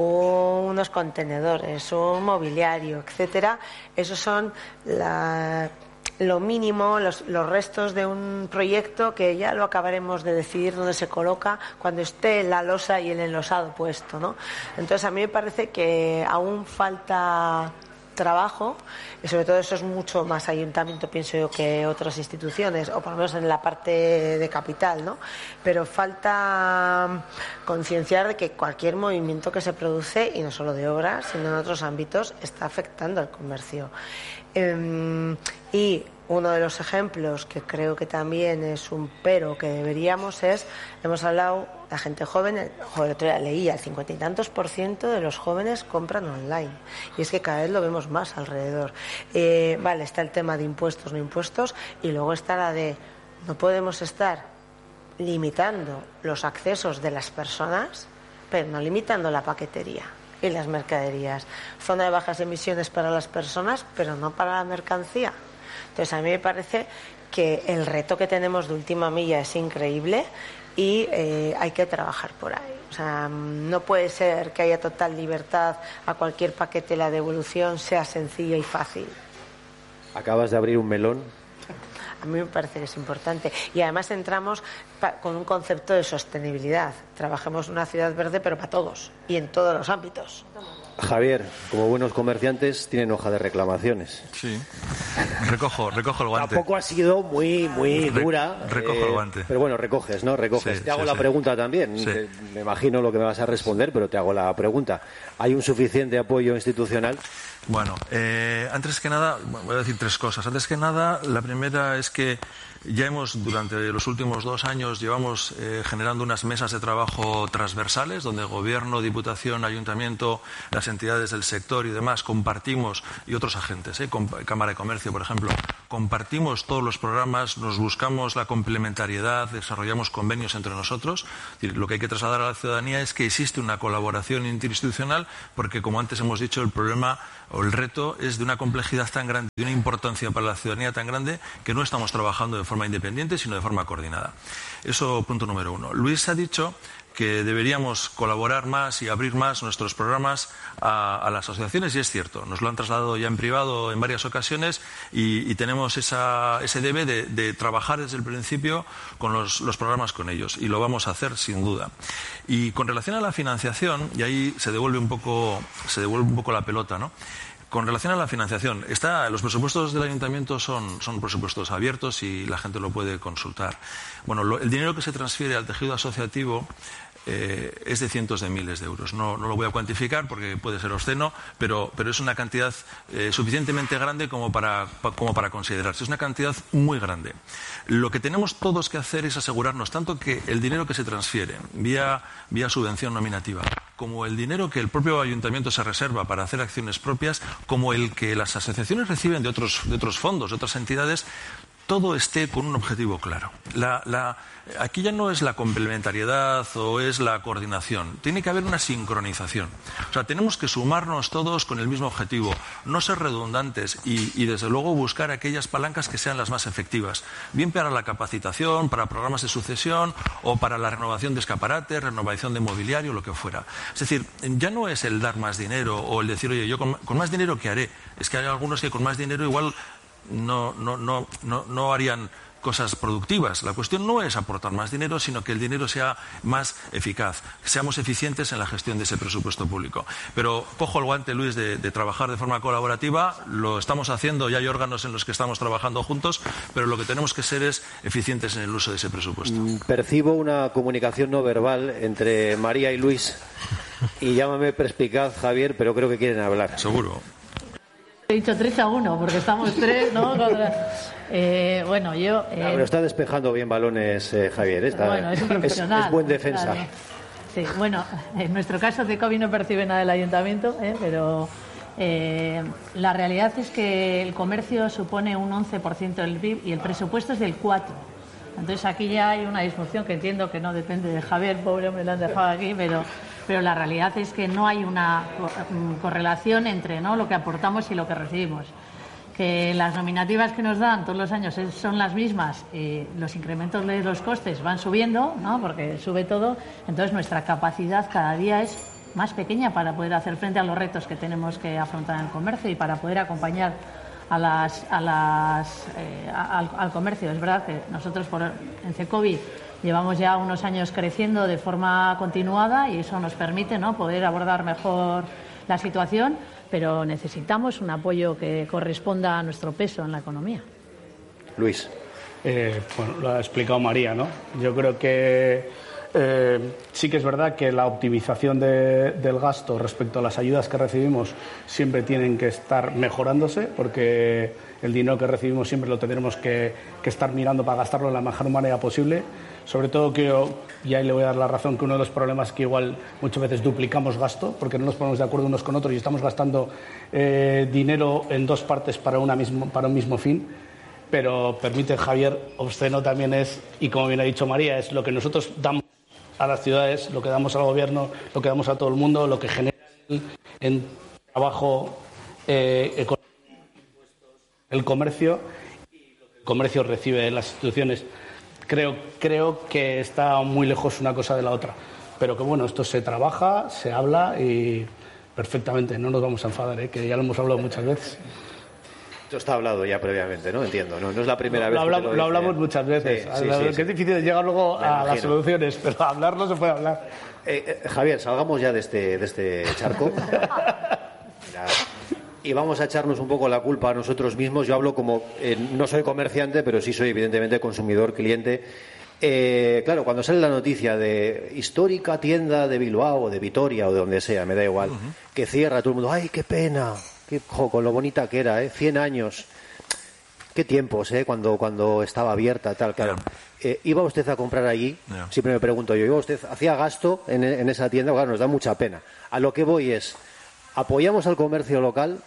o unos contenedores, o un mobiliario, etcétera, esos son la... lo mínimo, los, los restos de un proyecto que ya lo acabaremos de decidir dónde se coloca cuando esté la losa y el enlosado puesto, ¿no? Entonces a mí me parece que aún falta trabajo, y sobre todo eso es mucho más ayuntamiento, pienso yo, que otras instituciones, o por lo menos en la parte de capital, ¿no? Pero falta concienciar de que cualquier movimiento que se produce, y no solo de obras, sino en otros ámbitos, está afectando al comercio. Eh, y uno de los ejemplos que creo que también es un pero que deberíamos es, hemos hablado, la gente joven, joder, otro día leía, el cincuenta y tantos por ciento de los jóvenes compran online, y es que cada vez lo vemos más alrededor. Eh, vale, está el tema de impuestos, no impuestos, y luego está la de no podemos estar limitando los accesos de las personas, pero no limitando la paquetería y las mercaderías. Zona de bajas emisiones para las personas, pero no para la mercancía. Entonces a mí me parece que el reto que tenemos de última milla es increíble, y eh, hay que trabajar por ahí. O sea, no puede ser que haya total libertad a cualquier paquete, la devolución sea sencilla y fácil. Acabas de abrir un melón. A mí me parece que es importante. Y además entramos con un concepto de sostenibilidad. Trabajemos en una ciudad verde, pero para todos y en todos los ámbitos. Javier, como buenos comerciantes, tienen hoja de reclamaciones. Sí. Recojo, recojo el guante. Tampoco ha sido muy, muy Re dura. Recojo eh, el guante. Pero bueno, recoges, ¿no? Recoges. Sí, te hago sí, la sí. pregunta también. Sí. Te, me imagino lo que me vas a responder, pero te hago la pregunta. ¿Hay un suficiente apoyo institucional? Bueno, eh, antes que nada, voy a decir tres cosas. Antes que nada, la primera es que ya hemos, durante los últimos dos años, llevamos eh, generando unas mesas de trabajo transversales, donde Gobierno, Diputación, Ayuntamiento, las entidades del sector y demás compartimos, y otros agentes, eh, Cámara de Comercio, por ejemplo, compartimos todos los programas, nos buscamos la complementariedad, desarrollamos convenios entre nosotros. Es decir, lo que hay que trasladar a la ciudadanía es que existe una colaboración interinstitucional, porque, como antes hemos dicho, el problema o el reto es de una complejidad tan grande y una importancia para la ciudadanía tan grande que no estamos trabajando de forma independiente, sino de forma coordinada. Eso, punto número uno. Luis ha dicho que deberíamos colaborar más y abrir más nuestros programas a, a las asociaciones, y es cierto, nos lo han trasladado ya en privado en varias ocasiones y, y tenemos esa, ese debe de, de trabajar desde el principio con los, los programas con ellos, y lo vamos a hacer sin duda. Y con relación a la financiación, y ahí se devuelve un poco, se devuelve un poco la pelota, ¿no? Con relación a la financiación, está, los presupuestos del Ayuntamiento son, son presupuestos abiertos y la gente lo puede consultar. Bueno, lo, el dinero que se transfiere al tejido asociativo eh, es de cientos de miles de euros. No, no lo voy a cuantificar porque puede ser obsceno, pero, pero es una cantidad eh, suficientemente grande como para, pa, como para considerarse. Es una cantidad muy grande. Lo que tenemos todos que hacer es asegurarnos tanto que el dinero que se transfiere vía, vía subvención nominativa, como el dinero que el propio ayuntamiento se reserva para hacer acciones propias, como el que las asociaciones reciben de otros, de otros fondos, de otras entidades, todo esté con un objetivo claro. La, la, aquí ya no es la complementariedad o es la coordinación, tiene que haber una sincronización. O sea, tenemos que sumarnos todos con el mismo objetivo, no ser redundantes y, y desde luego buscar aquellas palancas que sean las más efectivas, bien para la capacitación, para programas de sucesión o para la renovación de escaparates, renovación de mobiliario, lo que fuera. Es decir, ya no es el dar más dinero o el decir, oye, yo con, con más dinero, ¿qué haré? Es que hay algunos que con más dinero igual no, no, no, no, no harían cosas productivas. La cuestión no es aportar más dinero, sino que el dinero sea más eficaz, que seamos eficientes en la gestión de ese presupuesto público. Pero cojo el guante, Luis, de, de trabajar de forma colaborativa. Lo estamos haciendo, ya hay órganos en los que estamos trabajando juntos, pero lo que tenemos que ser es eficientes en el uso de ese presupuesto. Percibo una comunicación no verbal entre María y Luis, y llámame perspicaz, Javier, pero creo que quieren hablar. Seguro. He dicho tres a uno, porque estamos tres, ¿no? Eh, bueno, yo... Eh... No, pero está despejando bien balones, eh, Javier. Está, bueno, es un profesional. Es, es buen defensa. Claro. Sí, bueno, en nuestro caso, Cecovi no percibe nada del ayuntamiento, ¿eh? pero eh, la realidad es que el comercio supone un once por ciento del P I B y el presupuesto es del cuatro por ciento. Entonces aquí ya hay una disfunción que entiendo que no depende de Javier, pobre hombre, lo han dejado aquí, pero... pero la realidad es que no hay una correlación entre, ¿no?, lo que aportamos y lo que recibimos. Que las nominativas que nos dan todos los años son las mismas, y los incrementos de los costes van subiendo, ¿no?, porque sube todo, entonces nuestra capacidad cada día es más pequeña para poder hacer frente a los retos que tenemos que afrontar en el comercio y para poder acompañar a las, a las, eh, al, al comercio. Es verdad que nosotros por, en Cecovi llevamos ya unos años creciendo de forma continuada y eso nos permite, ¿no?, poder abordar mejor la situación, pero necesitamos un apoyo que corresponda a nuestro peso en la economía. Luis. Eh, bueno, lo ha explicado María, ¿no? Yo creo que eh, sí que es verdad que la optimización de, del gasto respecto a las ayudas que recibimos siempre tienen que estar mejorándose, porque el dinero que recibimos siempre lo tendremos que, que estar mirando para gastarlo de la mejor manera posible. Sobre todo que yo, y ahí le voy a dar la razón, que uno de los problemas es que igual muchas veces duplicamos gasto, porque no nos ponemos de acuerdo unos con otros y estamos gastando eh, dinero en dos partes para, una mismo, para un mismo fin. Pero permite, Javier, obsceno también es, y como bien ha dicho María, es lo que nosotros damos a las ciudades, lo que damos al gobierno, lo que damos a todo el mundo, lo que genera en trabajo, eh, económico, el comercio, y lo que el comercio recibe de las instituciones. creo, creo que está muy lejos una cosa de la otra. Pero que bueno, esto se trabaja, se habla y perfectamente, no nos vamos a enfadar, ¿eh? Que ya lo hemos hablado muchas veces. Esto está hablado ya previamente, ¿no? Entiendo, no, no es la primera lo, vez lo hablamos, que lo, lo hablamos muchas veces, sí, sí, sí, que sí. Es difícil llegar luego Me a imagino. Las soluciones, pero hablar no se puede hablar. Eh, eh, Javier, salgamos ya de este, de este charco. Mira, y vamos a echarnos un poco la culpa a nosotros mismos. Yo hablo como, eh, no soy comerciante, pero sí soy evidentemente consumidor, cliente. Eh, claro, cuando sale la noticia de histórica tienda de Bilbao o de Vitoria o de donde sea, me da igual, uh-huh. que cierra, todo el mundo, ¡ay, qué pena! Qué, jo, con lo bonita que era, ¿eh? cien años. Qué tiempos, ¿eh? Cuando, cuando estaba abierta, tal, claro. Yeah. Eh, ¿Iba usted a comprar allí? Yeah. Siempre me pregunto yo, ¿iba usted, hacía gasto en, en esa tienda? Claro, nos da mucha pena. A lo que voy es, ¿apoyamos al comercio local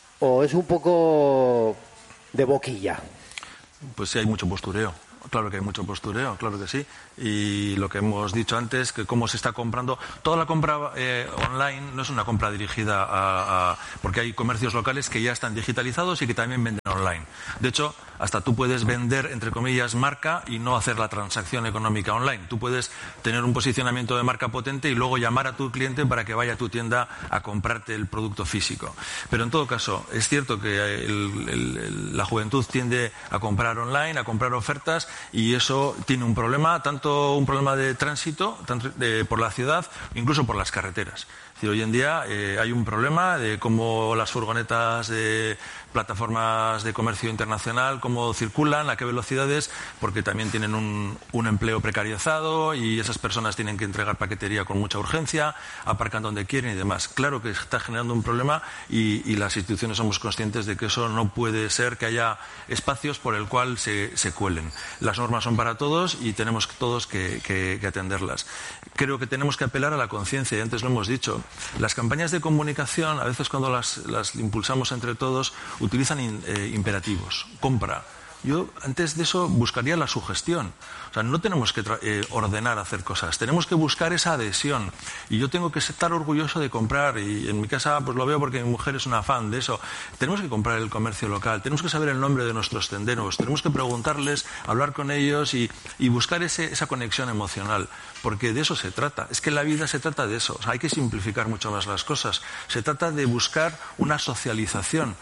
o es un poco de boquilla? Pues sí, hay mucho postureo. Claro que hay mucho postureo, claro que sí. Y lo que hemos dicho antes, que cómo se está comprando. Toda la compra eh, online no es una compra dirigida a, a... porque hay comercios locales que ya están digitalizados y que también venden online. De hecho, hasta tú puedes vender, entre comillas, marca y no hacer la transacción económica online. Tú puedes tener un posicionamiento de marca potente y luego llamar a tu cliente para que vaya a tu tienda a comprarte el producto físico. Pero en todo caso, es cierto que el, el, el, la juventud tiende a comprar online, a comprar ofertas, y eso tiene un problema, tanto un problema de tránsito tanto de, por la ciudad, incluso por las carreteras. Es decir, hoy en día eh, hay un problema de cómo las furgonetas de plataformas de comercio internacional, cómo circulan, a qué velocidades, porque también tienen un, un empleo precarizado y esas personas tienen que entregar paquetería con mucha urgencia, aparcan donde quieren y demás. Claro que está generando un problema y, y las instituciones somos conscientes de que eso no puede ser, que haya espacios por el cual se, se cuelen. Las normas son para todos y tenemos todos que, que, que atenderlas. Creo que tenemos que apelar a la conciencia, y antes lo hemos dicho. Las campañas de comunicación, a veces cuando las, las impulsamos entre todos, utilizan in, eh, imperativos. Compra. Yo antes de eso buscaría la sugestión. O sea, no tenemos que eh, ordenar hacer cosas, tenemos que buscar esa adhesión. Y yo tengo que estar orgulloso de comprar, y en mi casa pues lo veo porque mi mujer es una fan de eso. Tenemos que comprar el comercio local, tenemos que saber el nombre de nuestros tenderos, tenemos que preguntarles, hablar con ellos y, y buscar ese, esa conexión emocional, porque de eso se trata. Es que la vida se trata de eso. O sea, hay que simplificar mucho más las cosas. Se trata de buscar una socialización.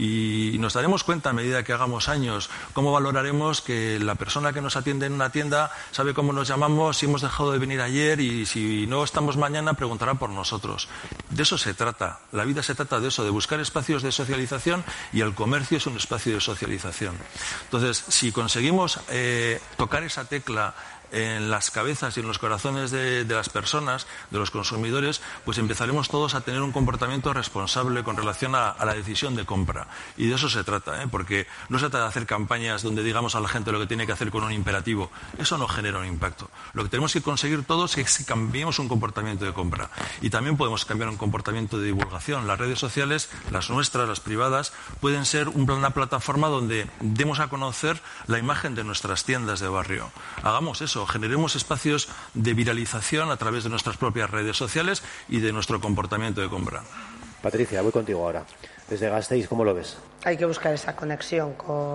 Y nos daremos cuenta a medida que hagamos años cómo valoraremos que la persona que nos atiende en una tienda sabe cómo nos llamamos, si hemos dejado de venir ayer y si no estamos mañana preguntará por nosotros. De eso se trata. La vida se trata de eso, de buscar espacios de socialización, y el comercio es un espacio de socialización. Entonces, si conseguimos eh, tocar esa tecla en las cabezas y en los corazones de, de las personas, de los consumidores, pues empezaremos todos a tener un comportamiento responsable con relación a, a la decisión de compra. Y de eso se trata, ¿eh? Porque no se trata de hacer campañas donde digamos a la gente lo que tiene que hacer con un imperativo. Eso no genera un impacto. Lo que tenemos que conseguir todos es que cambiemos un comportamiento de compra. Y también podemos cambiar un comportamiento de divulgación. Las redes sociales, las nuestras, las privadas, pueden ser una plataforma donde demos a conocer la imagen de nuestras tiendas de barrio. Hagamos eso. Generemos espacios de viralización a través de nuestras propias redes sociales y de nuestro comportamiento de compra. Patricia, voy contigo ahora. Desde Gasteiz, ¿cómo lo ves? Hay que buscar esa conexión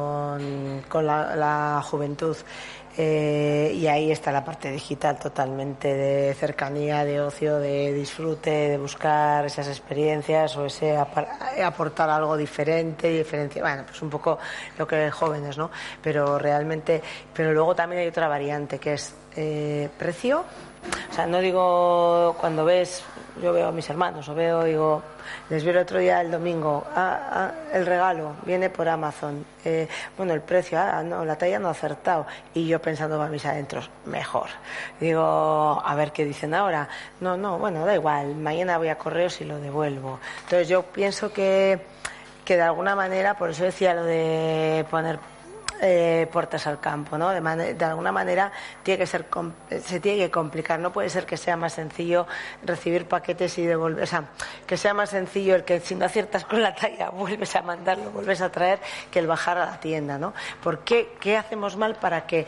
con, con la, la juventud. Eh, y ahí está la parte digital totalmente, de cercanía, de ocio, de disfrute, de buscar esas experiencias o ese aportar algo diferente, diferencia, bueno, pues un poco lo que jóvenes, ¿no? Pero realmente, pero luego también hay otra variante que es eh, precio. O sea, no digo cuando ves, yo veo a mis hermanos o veo, digo, les vi el otro día el domingo, ah, ah, el regalo viene por Amazon, eh, bueno, el precio, ah, no, la talla no ha acertado, y yo pensando para mis adentros, mejor. Digo, a ver qué dicen ahora. No, no, bueno, da igual, mañana voy a correos y lo devuelvo. Entonces yo pienso que, que de alguna manera, por eso decía lo de poner Eh, puertas al campo, ¿no? De, man- de alguna manera tiene que ser com- se tiene que complicar. No puede ser que sea más sencillo recibir paquetes y devolver, o sea, que sea más sencillo el que si no aciertas con la talla vuelves a mandarlo, vuelves a traer, que el bajar a la tienda, ¿no? ¿Por qué? ¿Qué hacemos mal para que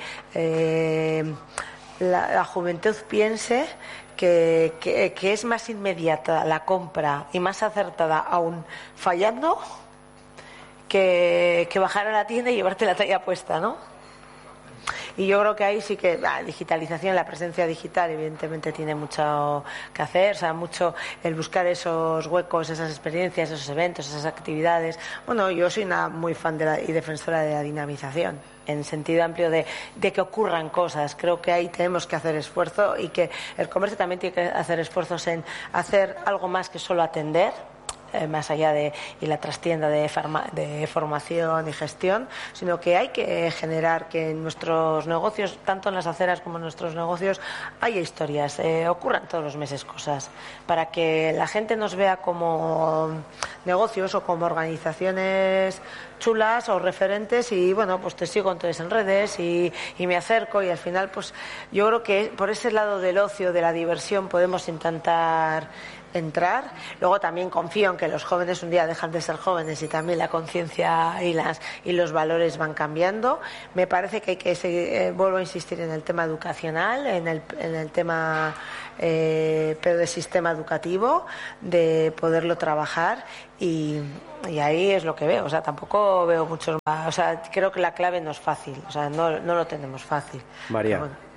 eh, la, la juventud piense que, que, que es más inmediata la compra y más acertada aún fallando que, que bajar a la tienda y llevarte la talla puesta, ¿no? Y yo creo que ahí sí que la digitalización, la presencia digital, evidentemente tiene mucho que hacer, o sea, mucho el buscar esos huecos, esas experiencias, esos eventos, esas actividades. Bueno, yo soy una muy fan de la, y defensora de la dinamización, en sentido amplio de, de que ocurran cosas. Creo que ahí tenemos que hacer esfuerzo y que el comercio también tiene que hacer esfuerzos en hacer algo más que solo atender, eh, más allá de y la trastienda de, farma, de formación y gestión, sino que hay que generar que en nuestros negocios, tanto en las aceras como en nuestros negocios, haya historias, eh, ocurran todos los meses cosas, para que la gente nos vea como negocios o como organizaciones chulas o referentes, y bueno, pues te sigo entonces en redes y, y me acerco, y al final pues yo creo que por ese lado del ocio, de la diversión, podemos intentar entrar. Luego también confío en que los jóvenes un día dejan de ser jóvenes y también la conciencia y las y los valores van cambiando. Me parece que hay que seguir, eh, vuelvo a insistir en el tema educacional, en el, en el tema eh, pero de sistema educativo, de poderlo trabajar, y, y ahí es lo que veo. O sea, tampoco veo muchos más. O sea, creo que la clave no es fácil, o sea, no, no lo tenemos fácil. María. Pero bueno.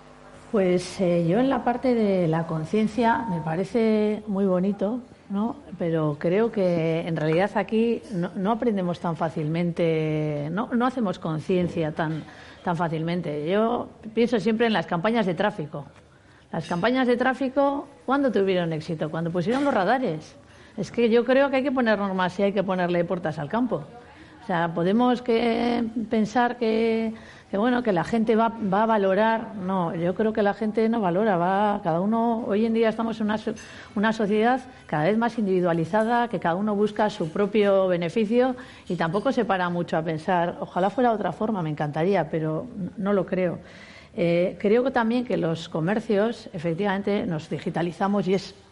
Pues eh, yo en la parte de la conciencia me parece muy bonito, ¿no? Pero creo que en realidad aquí no, no aprendemos tan fácilmente, no, no hacemos conciencia tan, tan fácilmente. Yo pienso siempre en las campañas de tráfico. Las campañas de tráfico, ¿cuándo tuvieron éxito? Cuando pusieron los radares. Es que yo creo que hay que poner normas y hay que ponerle puertas al campo. O sea, podemos que pensar que, que bueno, que la gente va, va a valorar. No, yo creo que la gente no valora. Va, cada uno, hoy en día estamos en una, una sociedad cada vez más individualizada, que cada uno busca su propio beneficio y tampoco se para mucho a pensar. Ojalá fuera de otra forma, me encantaría, pero no lo creo. Eh, creo que también que los comercios, efectivamente, nos digitalizamos y es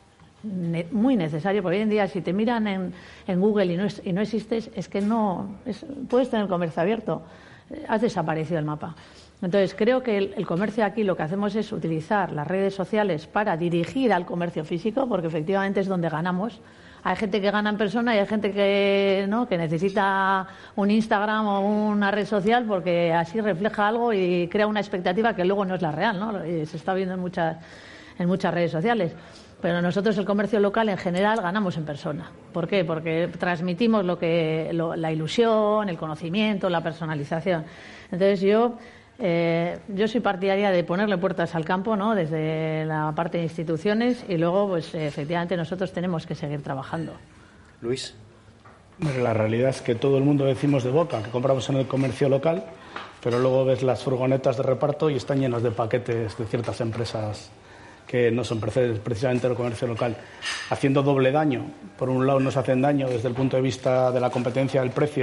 muy necesario, porque hoy en día si te miran en, en Google y no, es, y no existes, es que no es, puedes tener comercio abierto, has desaparecido el mapa. Entonces creo que el, el comercio aquí lo que hacemos es utilizar las redes sociales para dirigir al comercio físico, porque efectivamente es donde ganamos. Hay gente que gana en persona y hay gente que no, que necesita un Instagram o una red social porque así refleja algo y crea una expectativa que luego no es la real, ¿no? Y se está viendo en muchas, en muchas redes sociales. Pero nosotros, el comercio local en general, ganamos en persona. ¿Por qué? Porque transmitimos lo que, lo, la ilusión, el conocimiento, la personalización. Entonces yo, eh, yo soy partidaria de ponerle puertas al campo, ¿no? Desde la parte de instituciones, y luego, pues efectivamente, nosotros tenemos que seguir trabajando. Luis. Bueno, la realidad es que todo el mundo decimos de boca que compramos en el comercio local, pero luego ves las furgonetas de reparto y están llenas de paquetes de ciertas empresas que no son precisamente el comercio local, haciendo doble daño. Por un lado nos hacen daño desde el punto de vista de la competencia del precio,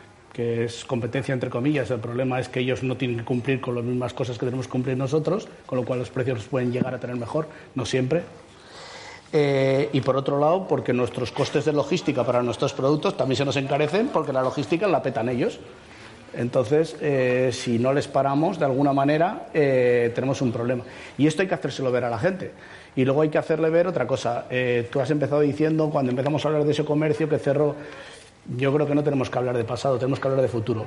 que es competencia entre comillas. El problema es que ellos no tienen que cumplir con las mismas cosas que tenemos que cumplir nosotros, con lo cual los precios los pueden llegar a tener mejor, no siempre. Eh, y por otro lado, porque nuestros costes de logística para nuestros productos también se nos encarecen, porque la logística la petan ellos. Entonces, eh, si no les paramos, de alguna manera, eh, tenemos un problema. Y esto hay que hacérselo ver a la gente. Y luego hay que hacerle ver otra cosa. Eh, tú has empezado diciendo, cuando empezamos a hablar de ese comercio que cerró, yo creo que no tenemos que hablar de pasado, tenemos que hablar de futuro.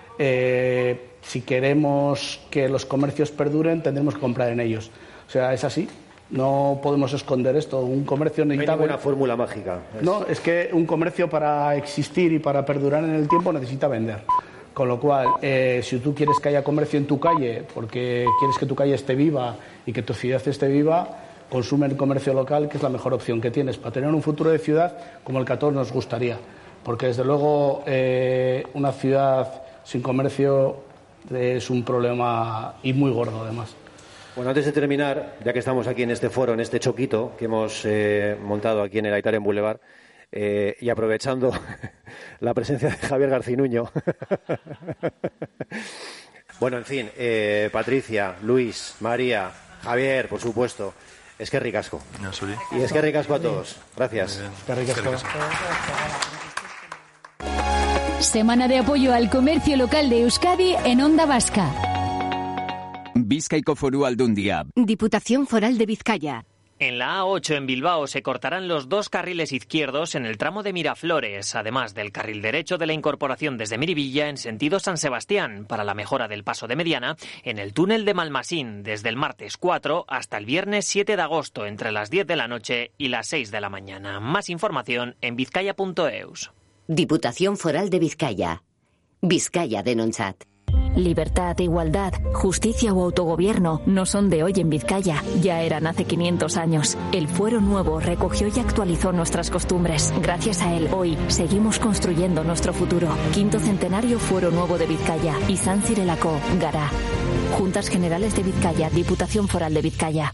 Eh, si queremos que los comercios perduren, tendremos que comprar en ellos. O sea, es así. No podemos esconder esto. Un comercio necesita... No hay ninguna fórmula mágica. Es... No, es que un comercio, para existir y para perdurar en el tiempo, necesita vender. Con lo cual, eh, si tú quieres que haya comercio en tu calle, porque quieres que tu calle esté viva y que tu ciudad esté viva, consume el comercio local, que es la mejor opción que tienes para tener un futuro de ciudad como el que a todos nos gustaría. Porque, desde luego, eh, una ciudad sin comercio es un problema, y muy gordo, además. Bueno, antes de terminar, ya que estamos aquí en este foro, en este choquito que hemos eh, montado aquí en el Aitaren Boulevard, Eh, y aprovechando la presencia de Javier Garcinuño. Bueno, en fin, eh, Patricia, Luis, María, Javier, por supuesto. Es que ricasco. No, y es que ricasco a todos. Gracias. Semana de apoyo al comercio local de Euskadi en Onda Vasca. Bizkaiko Foru Aldundia. Diputación Foral de Vizcaya. En la A ocho en Bilbao se cortarán los dos carriles izquierdos en el tramo de Miraflores, además del carril derecho de la incorporación desde Miribilla en sentido San Sebastián, para la mejora del paso de mediana en el túnel de Malmasín, desde el martes cuatro hasta el viernes siete de agosto, entre las diez de la noche y las seis de la mañana. Más información en bizkaia punto eus. Diputación Foral de Vizcaya. Vizcaya Denontzat. Libertad, igualdad, justicia o autogobierno no son de hoy en Vizcaya, ya eran hace quinientos años. El Fuero Nuevo recogió y actualizó nuestras costumbres. Gracias a él, hoy seguimos construyendo nuestro futuro. Quinto Centenario Fuero Nuevo de Vizcaya y San Cirelako, Gara. Juntas Generales de Vizcaya, Diputación Foral de Vizcaya.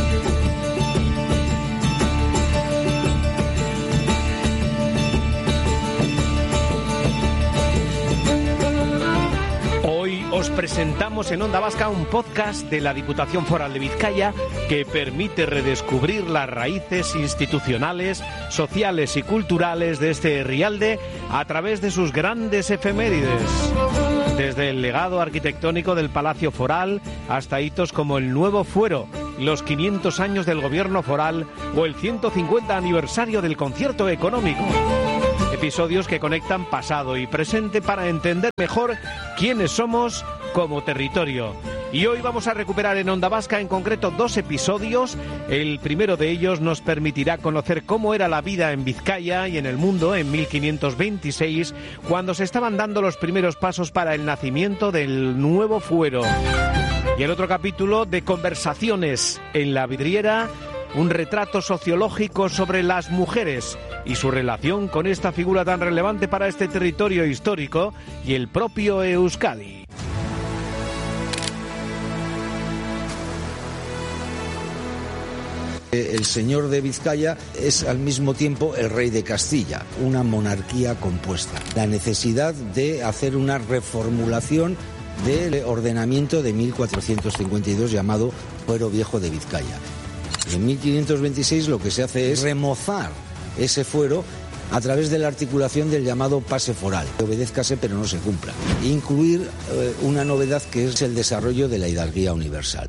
Os presentamos en Onda Vasca un podcast de la Diputación Foral de Vizcaya que permite redescubrir las raíces institucionales, sociales y culturales de este Rialde a través de sus grandes efemérides. Desde el legado arquitectónico del Palacio Foral hasta hitos como el nuevo fuero, los quinientos años del gobierno foral o el ciento cincuenta aniversario del concierto económico. Episodios que conectan pasado y presente para entender mejor quiénes somos como territorio. Y hoy vamos a recuperar en Onda Vasca en concreto dos episodios. El primero de ellos nos permitirá conocer cómo era la vida en Vizcaya y en el mundo en mil quinientos veintiséis, cuando se estaban dando los primeros pasos para el nacimiento del nuevo fuero. Y el otro capítulo de Conversaciones en la Vidriera, un retrato sociológico sobre las mujeres y su relación con esta figura tan relevante para este territorio histórico y el propio Euskadi. El señor de Vizcaya es al mismo tiempo el rey de Castilla, una monarquía compuesta. La necesidad de hacer una reformulación del ordenamiento de mil cuatrocientos cincuenta y dos llamado Fuero Viejo de Vizcaya. En mil quinientos veintiséis lo que se hace es remozar ese fuero a través de la articulación del llamado pase foral, que obedézcase pero no se cumpla. Incluir eh, una novedad que es el desarrollo de la hidalguía universal.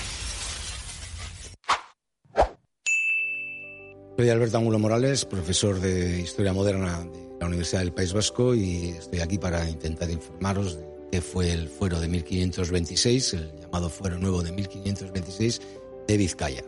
Soy Alberto Angulo Morales, profesor de Historia Moderna de la Universidad del País Vasco, y estoy aquí para intentar informaros de qué fue el fuero de mil quinientos veintiséis, el llamado Fuero Nuevo de mil quinientos veintiséis de Vizcaya.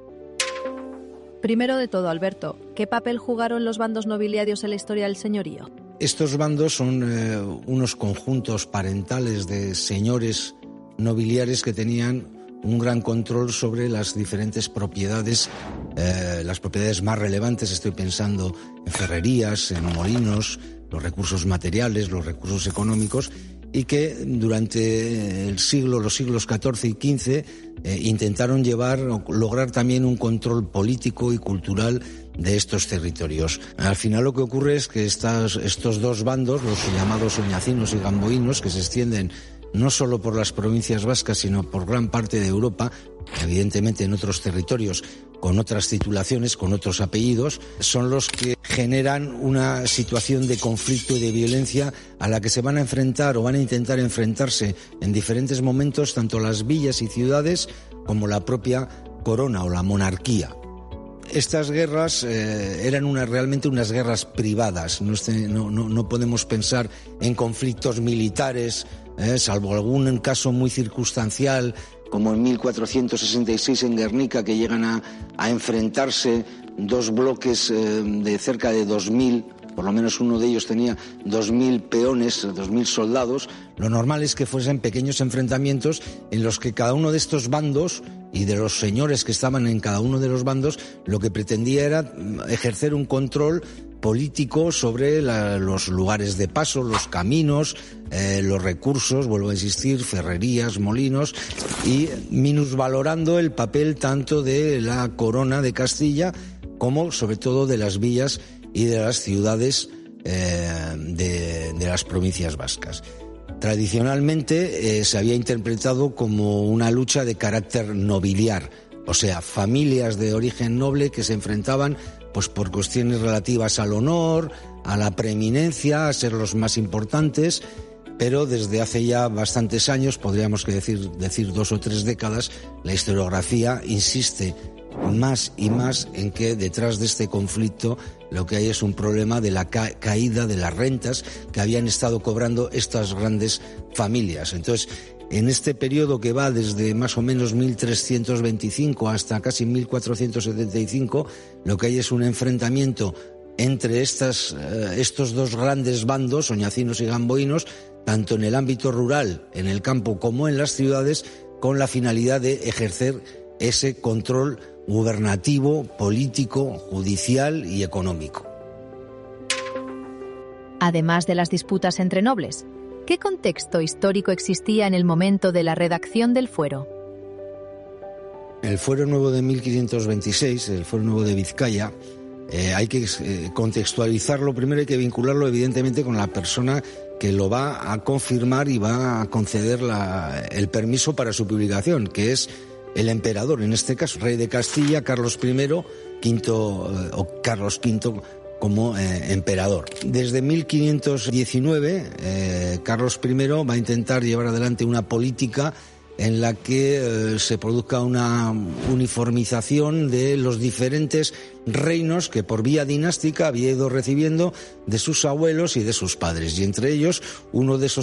Primero de todo, Alberto, ¿qué papel jugaron los bandos nobiliarios en la historia del señorío? Estos bandos son eh, unos conjuntos parentales de señores nobiliares que tenían un gran control sobre las diferentes propiedades, eh, las propiedades más relevantes. Estoy pensando en ferrerías, en molinos, los recursos materiales, los recursos económicos, y que durante el siglo, los siglos catorce y quince, eh, intentaron llevar, lograr también un control político y cultural de estos territorios. Al final lo que ocurre es que estas, estos dos bandos, los llamados oñacinos y gamboínos, que se extienden no solo por las provincias vascas, sino por gran parte de Europa, evidentemente en otros territorios con otras titulaciones, con otros apellidos, son los que generan una situación de conflicto y de violencia a la que se van a enfrentar o van a intentar enfrentarse en diferentes momentos tanto las villas y ciudades como la propia corona o la monarquía. Estas guerras eh, eran una, realmente unas guerras privadas, no, este, no, no, no podemos pensar en conflictos militares, eh, salvo algún caso muy circunstancial, como en mil cuatrocientos sesenta y seis en Guernica, que llegan a, a enfrentarse dos bloques eh, de cerca de dos mil, por lo menos uno de ellos tenía dos mil peones, dos mil soldados. Lo normal es que fuesen pequeños enfrentamientos en los que cada uno de estos bandos y de los señores que estaban en cada uno de los bandos lo que pretendía era ejercer un control político sobre la, los lugares de paso, los caminos, eh, los recursos, vuelvo a insistir, ferrerías, molinos, y minusvalorando el papel tanto de la corona de Castilla como sobre todo de las villas y de las ciudades eh, de, de las provincias vascas. Tradicionalmente eh, se había interpretado como una lucha de carácter nobiliar, o sea, familias de origen noble que se enfrentaban pues por cuestiones relativas al honor, a la preeminencia, a ser los más importantes, pero desde hace ya bastantes años, podríamos que decir, decir dos o tres décadas, la historiografía insiste más y más en que detrás de este conflicto lo que hay es un problema de la ca- caída de las rentas que habían estado cobrando estas grandes familias. Entonces, en este periodo que va desde más o menos mil trescientos veinticinco hasta casi mil cuatrocientos setenta y cinco, lo que hay es un enfrentamiento entre estas, eh, estos dos grandes bandos, oñacinos y gamboínos, tanto en el ámbito rural, en el campo, como en las ciudades, con la finalidad de ejercer ese control gubernativo, político, judicial y económico. Además de las disputas entre nobles, ¿qué contexto histórico existía en el momento de la redacción del fuero? El fuero nuevo de mil quinientos veintiséis, el fuero nuevo de Vizcaya, eh, hay que eh, contextualizarlo. Primero hay que vincularlo evidentemente con la persona que lo va a confirmar y va a conceder la, el permiso para su publicación, que es el emperador, en este caso, rey de Castilla, Carlos primero, quinto, eh, o Carlos quinto como eh, emperador. Desde mil quinientos diecinueve, eh, Carlos primero va a intentar llevar adelante una política en la que eh, se produzca una uniformización de los diferentes reinos que por vía dinástica había ido recibiendo de sus abuelos y de sus padres. Y entre ellos, uno de esos